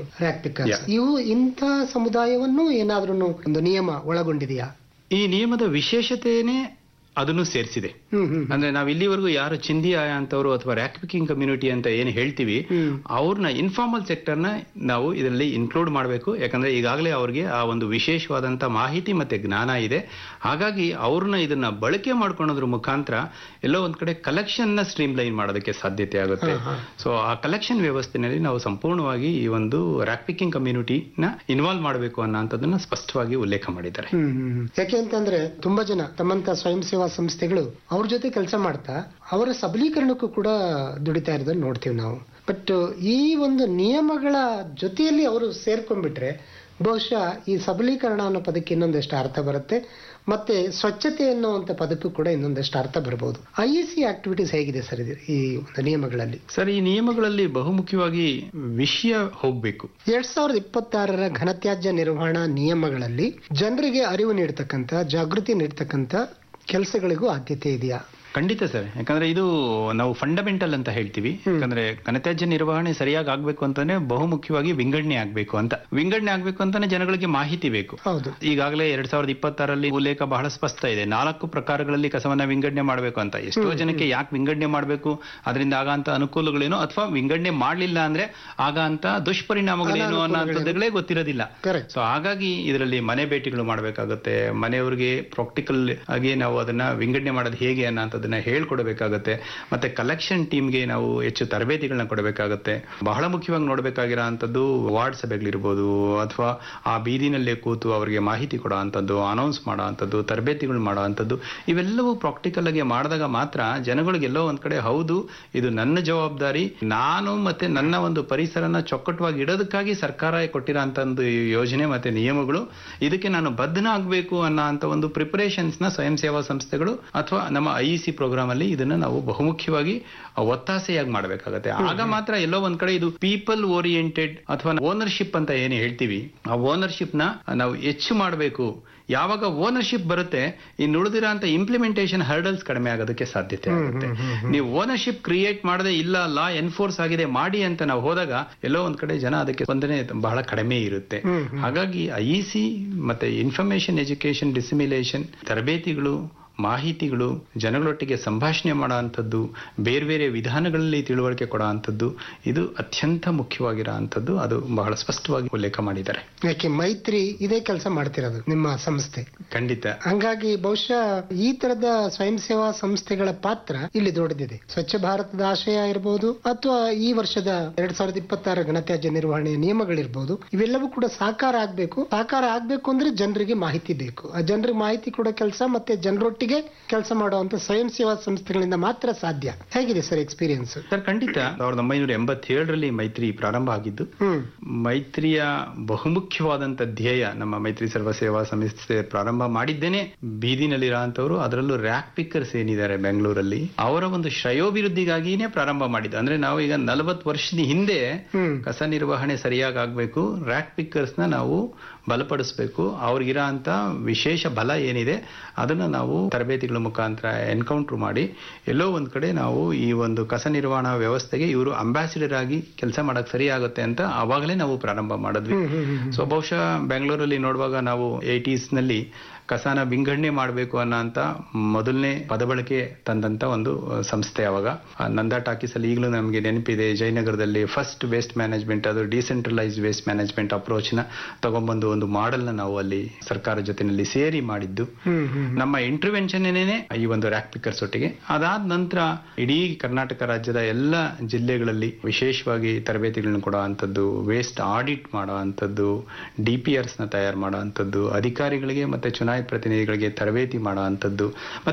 ಇವು ಇಂಥ ಸಮುದಾಯವನ್ನು ಏನಾದ್ರೂ ಒಂದು ನಿಯಮ ಒಳಗೊಂಡಿದೆಯಾ? ಈ ನಿಯಮದ ವಿಶೇಷತೆಯೇ ಅದನ್ನು ಸೇರಿಸಿದೆ. ಹ್ಮ್ ಹ್ಮ್ ಅಂದ್ರೆ ನಾವು ಇಲ್ಲಿವರೆಗೂ ಯಾರು ಚಿಂದಿ ಆಯ ಅಂತವರು ಅಥವಾ ರ್ಯಾಕ್ ಪಿಕಿಂಗ್ ಕಮ್ಯುನಿಟಿ ಅಂತ ಏನು ಹೇಳ್ತೀವಿ, ಅವ್ರನ್ನ ಇನ್ಫಾರ್ಮಲ್ ಸೆಕ್ಟರ್ ನ ನಾವು ಇದರಲ್ಲಿ ಇನ್ಕ್ಲೂಡ್ ಮಾಡಬೇಕು. ಯಾಕಂದ್ರೆ ಈಗಾಗಲೇ ಅವ್ರಿಗೆ ಆ ಒಂದು ವಿಶೇಷವಾದಂತ ಮಾಹಿತಿ ಮತ್ತೆ ಜ್ಞಾನ ಇದೆ. ಹಾಗಾಗಿ ಅವ್ರನ್ನ ಇದನ್ನ ಬಳಕೆ ಮಾಡ್ಕೊಳ್ಳೋದ್ರ ಮುಖಾಂತರ ಎಲ್ಲೋ ಒಂದ್ ಕಡೆ ಕಲೆಕ್ಷನ್ ನ ಸ್ಟ್ರೀಮ್ ಲೈನ್ ಮಾಡೋದಕ್ಕೆ ಸಾಧ್ಯತೆ ಆಗುತ್ತೆ. ಸೊ ಆ ಕಲೆಕ್ಷನ್ ವ್ಯವಸ್ಥೆನಲ್ಲಿ ನಾವು ಸಂಪೂರ್ಣವಾಗಿ ಈ ಒಂದು ರ್ಯಾಕ್ ಪಿಕಿಂಗ್ ಕಮ್ಯುನಿಟಿ ನ ಇನ್ವಾಲ್ವ್ ಮಾಡಬೇಕು ಅನ್ನೋಂಥದ್ದನ್ನ ಸ್ಪಷ್ಟವಾಗಿ ಉಲ್ಲೇಖ ಮಾಡಿದ್ದಾರೆ. ಯಾಕೆ ಅಂತಂದ್ರೆ ತುಂಬಾ ಜನ ತಮ್ಮಂತ ಸ್ವಯಂ ಸೇವಾ ಸಂಸ್ಥೆಗಳು ಅವ್ರ ಜೊತೆ ಕೆಲಸ ಮಾಡ್ತಾ ಅವರ ಸಬಲೀಕರಣಕ್ಕೂ ಕೂಡ ದುಡಿತಾ ಇರೋದನ್ನ ನೋಡ್ತೀವಿ ನಾವು. ಬಟ್ ಈ ಒಂದು ನಿಯಮಗಳ ಜೊತೆಯಲ್ಲಿ ಅವರು ಸೇರ್ಕೊಂಡ್ಬಿಟ್ರೆ ಬಹುಶಃ ಈ ಸಬಲೀಕರಣ ಅನ್ನೋ ಪದಕ್ಕೆ ಇನ್ನೊಂದಷ್ಟು ಅರ್ಥ ಬರುತ್ತೆ, ಮತ್ತೆ ಸ್ವಚ್ಛತೆ ಅನ್ನುವಂತ ಪದಕ್ಕೂ ಕೂಡ ಇನ್ನೊಂದಷ್ಟು ಅರ್ಥ ಬರಬಹುದು. ಐ ಇ ಸಿ ಆಕ್ಟಿವಿಟೀಸ್ ಹೇಗಿದೆ ಸರ್ ಈ ಒಂದು ನಿಯಮಗಳಲ್ಲಿ? ಸರ್, ಈ ನಿಯಮಗಳಲ್ಲಿ ಬಹುಮುಖ್ಯವಾಗಿ ವಿಷಯ ಹೋಗ್ಬೇಕು. ಎರಡ್ ಸಾವಿರದ ಇಪ್ಪತ್ತಾರರ ಘನತ್ಯಾಜ್ಯ ನಿರ್ವಹಣಾ ನಿಯಮಗಳಲ್ಲಿ ಜನರಿಗೆ ಅರಿವು ನೀಡತಕ್ಕಂತ, ಜಾಗೃತಿ ನೀಡತಕ್ಕಂತ ಕೆಲಸಗಳಿಗೂ ಆದ್ಯತೆ ಇದೆಯಾ? ಖಂಡಿತ ಸರ್. ಯಾಕಂದ್ರೆ ಇದು ನಾವು ಫಂಡಮೆಂಟಲ್ ಅಂತ ಹೇಳ್ತೀವಿ. ಯಾಕಂದ್ರೆ ಘನತ್ಯಾಜ್ಯ ನಿರ್ವಹಣೆ ಸರಿಯಾಗಿ ಆಗ್ಬೇಕು ಅಂತಾನೆ ಬಹುಮುಖ್ಯವಾಗಿ ವಿಂಗಡಣೆ ಆಗ್ಬೇಕು ಅಂತ ವಿಂಗಡಣೆ ಆಗ್ಬೇಕು ಅಂತಾನೆ ಜನಗಳಿಗೆ ಮಾಹಿತಿ ಬೇಕು. ಈಗಾಗಲೇ ಎರಡ್ ಸಾವಿರದ ಇಪ್ಪತ್ತಾರಲ್ಲಿ ಉಲ್ಲೇಖ ಬಹಳ ಸ್ಪಷ್ಟ ಇದೆ. ನಾಲ್ಕು ಪ್ರಕಾರಗಳಲ್ಲಿ ಕಸವನ್ನ ವಿಂಗಡಣೆ ಮಾಡಬೇಕು ಅಂತ. ಎಷ್ಟೋ ಜನಕ್ಕೆ ಯಾಕೆ ವಿಂಗಡಣೆ ಮಾಡಬೇಕು, ಅದರಿಂದ ಆಗಂತ ಅನುಕೂಲಗಳೇನು ಅಥವಾ ವಿಂಗಡಣೆ ಮಾಡ್ಲಿಲ್ಲ ಅಂದ್ರೆ ಆಗಂತ ದುಷ್ಪರಿಣಾಮಗಳೇನು ಅನ್ನೋಂಥದ್ದುಗಳೇ ಗೊತ್ತಿರೋದಿಲ್ಲ. ಸೊ ಹಾಗಾಗಿ ಇದರಲ್ಲಿ ಮನೆ ಭೇಟಿಗಳು ಮಾಡಬೇಕಾಗುತ್ತೆ. ಮನೆಯವರಿಗೆ ಪ್ರಾಕ್ಟಿಕಲ್ ಆಗಿ ನಾವು ಅದನ್ನ ವಿಂಗಡಣೆ ಮಾಡೋದು ಹೇಗೆ ಅನ್ನೋಂಥದ್ದು ಹೇಳ್ಕೊಡ್ಬೇಕಾಗತ್ತೆ. ಮತ್ತೆ ಕಲೆಕ್ಷನ್ ಟೀಮ್ಗೆ ನಾವು ಹೆಚ್ಚು ತರಬೇತಿಗಳನ್ನ ಕೊಡಬೇಕಾಗತ್ತೆ. ಬಹಳ ಮುಖ್ಯವಾಗಿ ನೋಡ್ಬೇಕಾಗಿರೋ ಅಂತದ್ದು ವಾರ್ಡ್ ಸಭೆಗಳಿರ್ಬೋದು ಅಥವಾ ಆ ಬೀದಿನಲ್ಲೇ ಕೂತು ಅವರಿಗೆ ಮಾಹಿತಿ ಕೊಡೋ ಅಂತದ್ದು, ಅನೌನ್ಸ್ ಮಾಡೋ ಅಂತದ್ದು, ತರಬೇತಿಗಳು ಮಾಡೋ ಅಂತದ್ದು, ಇವೆಲ್ಲವೂ ಪ್ರಾಕ್ಟಿಕಲ್ ಆಗಿ ಮಾಡಿದಾಗ ಮಾತ್ರ ಜನಗಳಿಗೆಲ್ಲೋ ಒಂದ್ ಕಡೆ ಹೌದು ಇದು ನನ್ನ ಜವಾಬ್ದಾರಿ, ನಾನು ಮತ್ತೆ ನನ್ನ ಒಂದು ಪರಿಸರನ ಚೊಕ್ಕಟವಾಗಿ ಇಡೋದಕ್ಕಾಗಿ ಸರ್ಕಾರ ಕೊಟ್ಟಿರೋ ಅಂತ ಒಂದು ಯೋಜನೆ ಮತ್ತೆ ನಿಯಮಗಳು, ಇದಕ್ಕೆ ನಾನು ಬದ್ಧನಾಗಬೇಕು ಅನ್ನೋ ಅಂತ ಒಂದು ಪ್ರಿಪರೇಷನ್ಸ್ ನ ಸ್ವಯಂ ಸೇವಾ ಸಂಸ್ಥೆಗಳು ಅಥವಾ ನಮ್ಮ ಐ ಸಿ ಪ್ರೋಗ್ರಾಮ್ ಅಲ್ಲಿ ಇದನ್ನ ನಾವು ಬಹುಮುಖ್ಯವಾಗಿ ಒತ್ತಾಸೆಯಾಗಿ ಮಾಡಬೇಕಾಗತ್ತೆ. ಆಗ ಮಾತ್ರ ಎಲ್ಲೋ ಒಂದ್ ಕಡೆ ಇದು ಪೀಪಲ್ ಓರಿಯೆಂಟೆಡ್ ಅಥವಾ ಓನರ್ಶಿಪ್ ಅಂತ ಏನು ಹೇಳ್ತೀವಿ, ಆ ಓನರ್ಶಿಪ್ ನ ನಾವು ಹೆಚ್ಚು ಮಾಡಬೇಕು. ಯಾವಾಗ ಓನರ್ಶಿಪ್ ಬರುತ್ತೆ, ಇನ್ನು ಉಳಿದಿರೋ ಅಂತ ಇಂಪ್ಲಿಮೆಂಟೇಷನ್ ಹರ್ಡಲ್ಸ್ ಕಡಿಮೆ ಆಗೋದಕ್ಕೆ ಸಾಧ್ಯತೆ ಆಗುತ್ತೆ. ನೀವು ಓನರ್ಶಿಪ್ ಕ್ರಿಯೇಟ್ ಮಾಡದೆ ಇಲ್ಲ ಲಾ ಎನ್ಫೋರ್ಸ್ ಆಗಿದೆ ಮಾಡಿ ಅಂತ ನಾವು ಹೋದಾಗ ಎಲ್ಲೋ ಒಂದ್ ಕಡೆ ಜನ ಅದಕ್ಕೆ ಸ್ಪಂದನೆ ಬಹಳ ಕಡಿಮೆ ಇರುತ್ತೆ. ಹಾಗಾಗಿ ಐ ಸಿ ಮತ್ತೆ ಇನ್ಫಾರ್ಮೇಶನ್ ಎಜುಕೇಶನ್ ಡಿಸಿಮಿಲೇಷನ್ ತರಬೇತಿಗಳು, ಮಾಹಿತಿಗಳು, ಜನಗಳೊಟ್ಟಿಗೆ ಸಂಭಾಷಣೆ ಮಾಡೋ ಅಂಥದ್ದು, ಬೇರೆ ಬೇರೆ ವಿಧಾನಗಳಲ್ಲಿ ತಿಳುವಳಿಕೆ ಕೊಡೋ ಅಂಥದ್ದು, ಇದು ಅತ್ಯಂತ ಮುಖ್ಯವಾಗಿರೋ ಅಂಥದ್ದು. ಅದು ಬಹಳ ಸ್ಪಷ್ಟವಾಗಿ ಉಲ್ಲೇಖ ಮಾಡಿದ್ದಾರೆ. ಯಾಕೆ ಮೈತ್ರಿ ಇದೇ ಕೆಲಸ ಮಾಡ್ತಿರೋದು ನಿಮ್ಮ ಸಂಸ್ಥೆ? ಖಂಡಿತ. ಹಂಗಾಗಿ ಬಹುಶಃ ಈ ತರದ ಸ್ವಯಂ ಸೇವಾ ಸಂಸ್ಥೆಗಳ ಪಾತ್ರ ಇಲ್ಲಿ ದೊಡ್ಡದಿದೆ. ಸ್ವಚ್ಛ ಭಾರತದ ಆಶಯ ಇರಬಹುದು ಅಥವಾ ಈ ವರ್ಷದ ಎರಡ್ ಸಾವಿರದ ಇಪ್ಪತ್ತಾರ ಘನತ್ಯಾಜ್ಯ ನಿರ್ವಹಣೆಯ ನಿಯಮಗಳಿರ್ಬೋದು, ಇವೆಲ್ಲವೂ ಕೂಡ ಸಾಕಾರ ಆಗ್ಬೇಕು. ಸಾಕಾರ ಆಗ್ಬೇಕು ಅಂದ್ರೆ ಜನರಿಗೆ ಮಾಹಿತಿ ಬೇಕು. ಆ ಜನರಿಗೆ ಮಾಹಿತಿ ಕೊಡೋ ಕೆಲಸ ಮತ್ತೆ ಜನರೊಟ್ಟಿಗೆ ಕೆಲಸ ಮಾಡುವಂತ ಸ್ವಯಂ ಸೇವಾ ಸಂಸ್ಥೆಗಳಿಂದ ಮಾತ್ರ ಸಾಧ್ಯ. ಹೇಗಿದೆ ಸರ್ ಎಕ್ಸ್ಪೀರಿಯನ್ಸ್? ಸರ್, ಖಂಡಿತ. ಸಾವಿರದ ಒಂಬೈನೂರ ಎಂಬತ್ತೇಳರಲ್ಲಿ ಮೈತ್ರಿ ಪ್ರಾರಂಭ ಆಗಿದ್ದು. ಮೈತ್ರಿಯ ಬಹುಮುಖ್ಯವಾದಂತ ಧ್ಯೇಯ, ನಮ್ಮ ಮೈತ್ರಿ ಸರ್ವ ಸೇವಾ ಸಂಸ್ಥೆ ಪ್ರಾರಂಭ ಮಾಡಿದ್ದೇನೆ ಬೀದಿನಲ್ಲಿರೋಂಥವ್ರು, ಅದರಲ್ಲೂ ರ್ಯಾಕ್ ಪಿಕ್ಕರ್ಸ್ ಏನಿದ್ದಾರೆ ಬೆಂಗಳೂರಲ್ಲಿ, ಅವರ ಒಂದು ಶ್ರೇಯೋಭಿವೃದ್ಧಿಗಾಗಿನೇ ಪ್ರಾರಂಭ ಮಾಡಿದ್ದು. ಅಂದ್ರೆ ನಾವು ಈಗ ನಲವತ್ತು ವರ್ಷದ ಹಿಂದೆ ಕಸ ನಿರ್ವಹಣೆ ಸರಿಯಾಗಿ ಆಗ್ಬೇಕು, ರ್ಯಾಕ್ ಪಿಕ್ಕರ್ಸ್ ನ ನಾವು ಬಲಪಡಿಸಬೇಕು, ಅವ್ರಿಗಿರೋ ಅಂತ ವಿಶೇಷ ಬಲ ಏನಿದೆ ಅದನ್ನ ನಾವು ತರಬೇತಿಗಳ ಮುಖಾಂತರ ಎನ್ಕೌಂಟರ್ ಮಾಡಿ ಎಲ್ಲೋ ಒಂದ್ ಕಡೆ ನಾವು ಈ ಒಂದು ಕಸ ನಿರ್ವಹಣಾ ವ್ಯವಸ್ಥೆಗೆ ಇವರು ಅಂಬಾಸಿಡರ್ ಆಗಿ ಕೆಲಸ ಮಾಡಕ್ ಸರಿ ಆಗುತ್ತೆ ಅಂತ ಅವಾಗಲೇ ನಾವು ಪ್ರಾರಂಭ ಮಾಡಿದ್ವಿ. ಸೊ ಬಹುಶಃ ಬೆಂಗಳೂರಲ್ಲಿ ನೋಡುವಾಗ ನಾವು ಏಟೀಸ್ ನಲ್ಲಿ ಕಸನ ವಿಂಗಡಣೆ ಮಾಡಬೇಕು ಅನ್ನೋ ಅಂತ ಮೊದಲನೇ ಪದಬಳಕೆ ತಂದಂತ ಒಂದು ಸಂಸ್ಥೆ. ಅವಾಗ ನಂದಾ ಟಾಕೀಸ್ ಅಲ್ಲಿ ಈಗಲೂ ನಮಗೆ ನೆನಪಿದೆ, ಜಯನಗರದಲ್ಲಿ ಫಸ್ಟ್ ವೇಸ್ಟ್ ಮ್ಯಾನೇಜ್ಮೆಂಟ್, ಅದು ಡಿಸೆಂಟ್ರಲೈಸ್ ವೇಸ್ಟ್ ಮ್ಯಾನೇಜ್ಮೆಂಟ್ ಅಪ್ರೋಚ್ ನ ತಗೊಂಡ್ಬಂದು ಒಂದು ಮಾಡೆಲ್ ನ ನಾವು ಅಲ್ಲಿ ಸರ್ಕಾರ ಜೊತೆನಲ್ಲಿ ಸೇರಿ ಮಾಡಿದ್ದು. ನಮ್ಮ ಇಂಟರ್ವೆನ್ಷನ್ ಏನೇನೆ ಈ ಒಂದು ರ್ಯಾಕ್ ಪಿಕ್ಕರ್ಸ್ ಒಟ್ಟಿಗೆ. ಅದಾದ ನಂತರ ಇಡೀ ಕರ್ನಾಟಕ ರಾಜ್ಯದ ಎಲ್ಲ ಜಿಲ್ಲೆಗಳಲ್ಲಿ ವಿಶೇಷವಾಗಿ ತರಬೇತಿಗಳನ್ನ ಕೊಡೋ ಅಂತದ್ದು, ವೇಸ್ಟ್ ಆಡಿಟ್ ಮಾಡೋ ಅಂತದ್ದು, ಡಿ ಪಿ ಆರ್ಸ್ ನ ತಯಾರು ಮಾಡೋ ಅಂತದ್ದು, ಅಧಿಕಾರಿಗಳಿಗೆ ಮತ್ತೆ ಚುನಾಯಿತ ಪ್ರತಿನಿಧಿಗಳಿಗೆ ತರಬೇತಿ ಮಾಡೋ ಅಂತದ್ದು,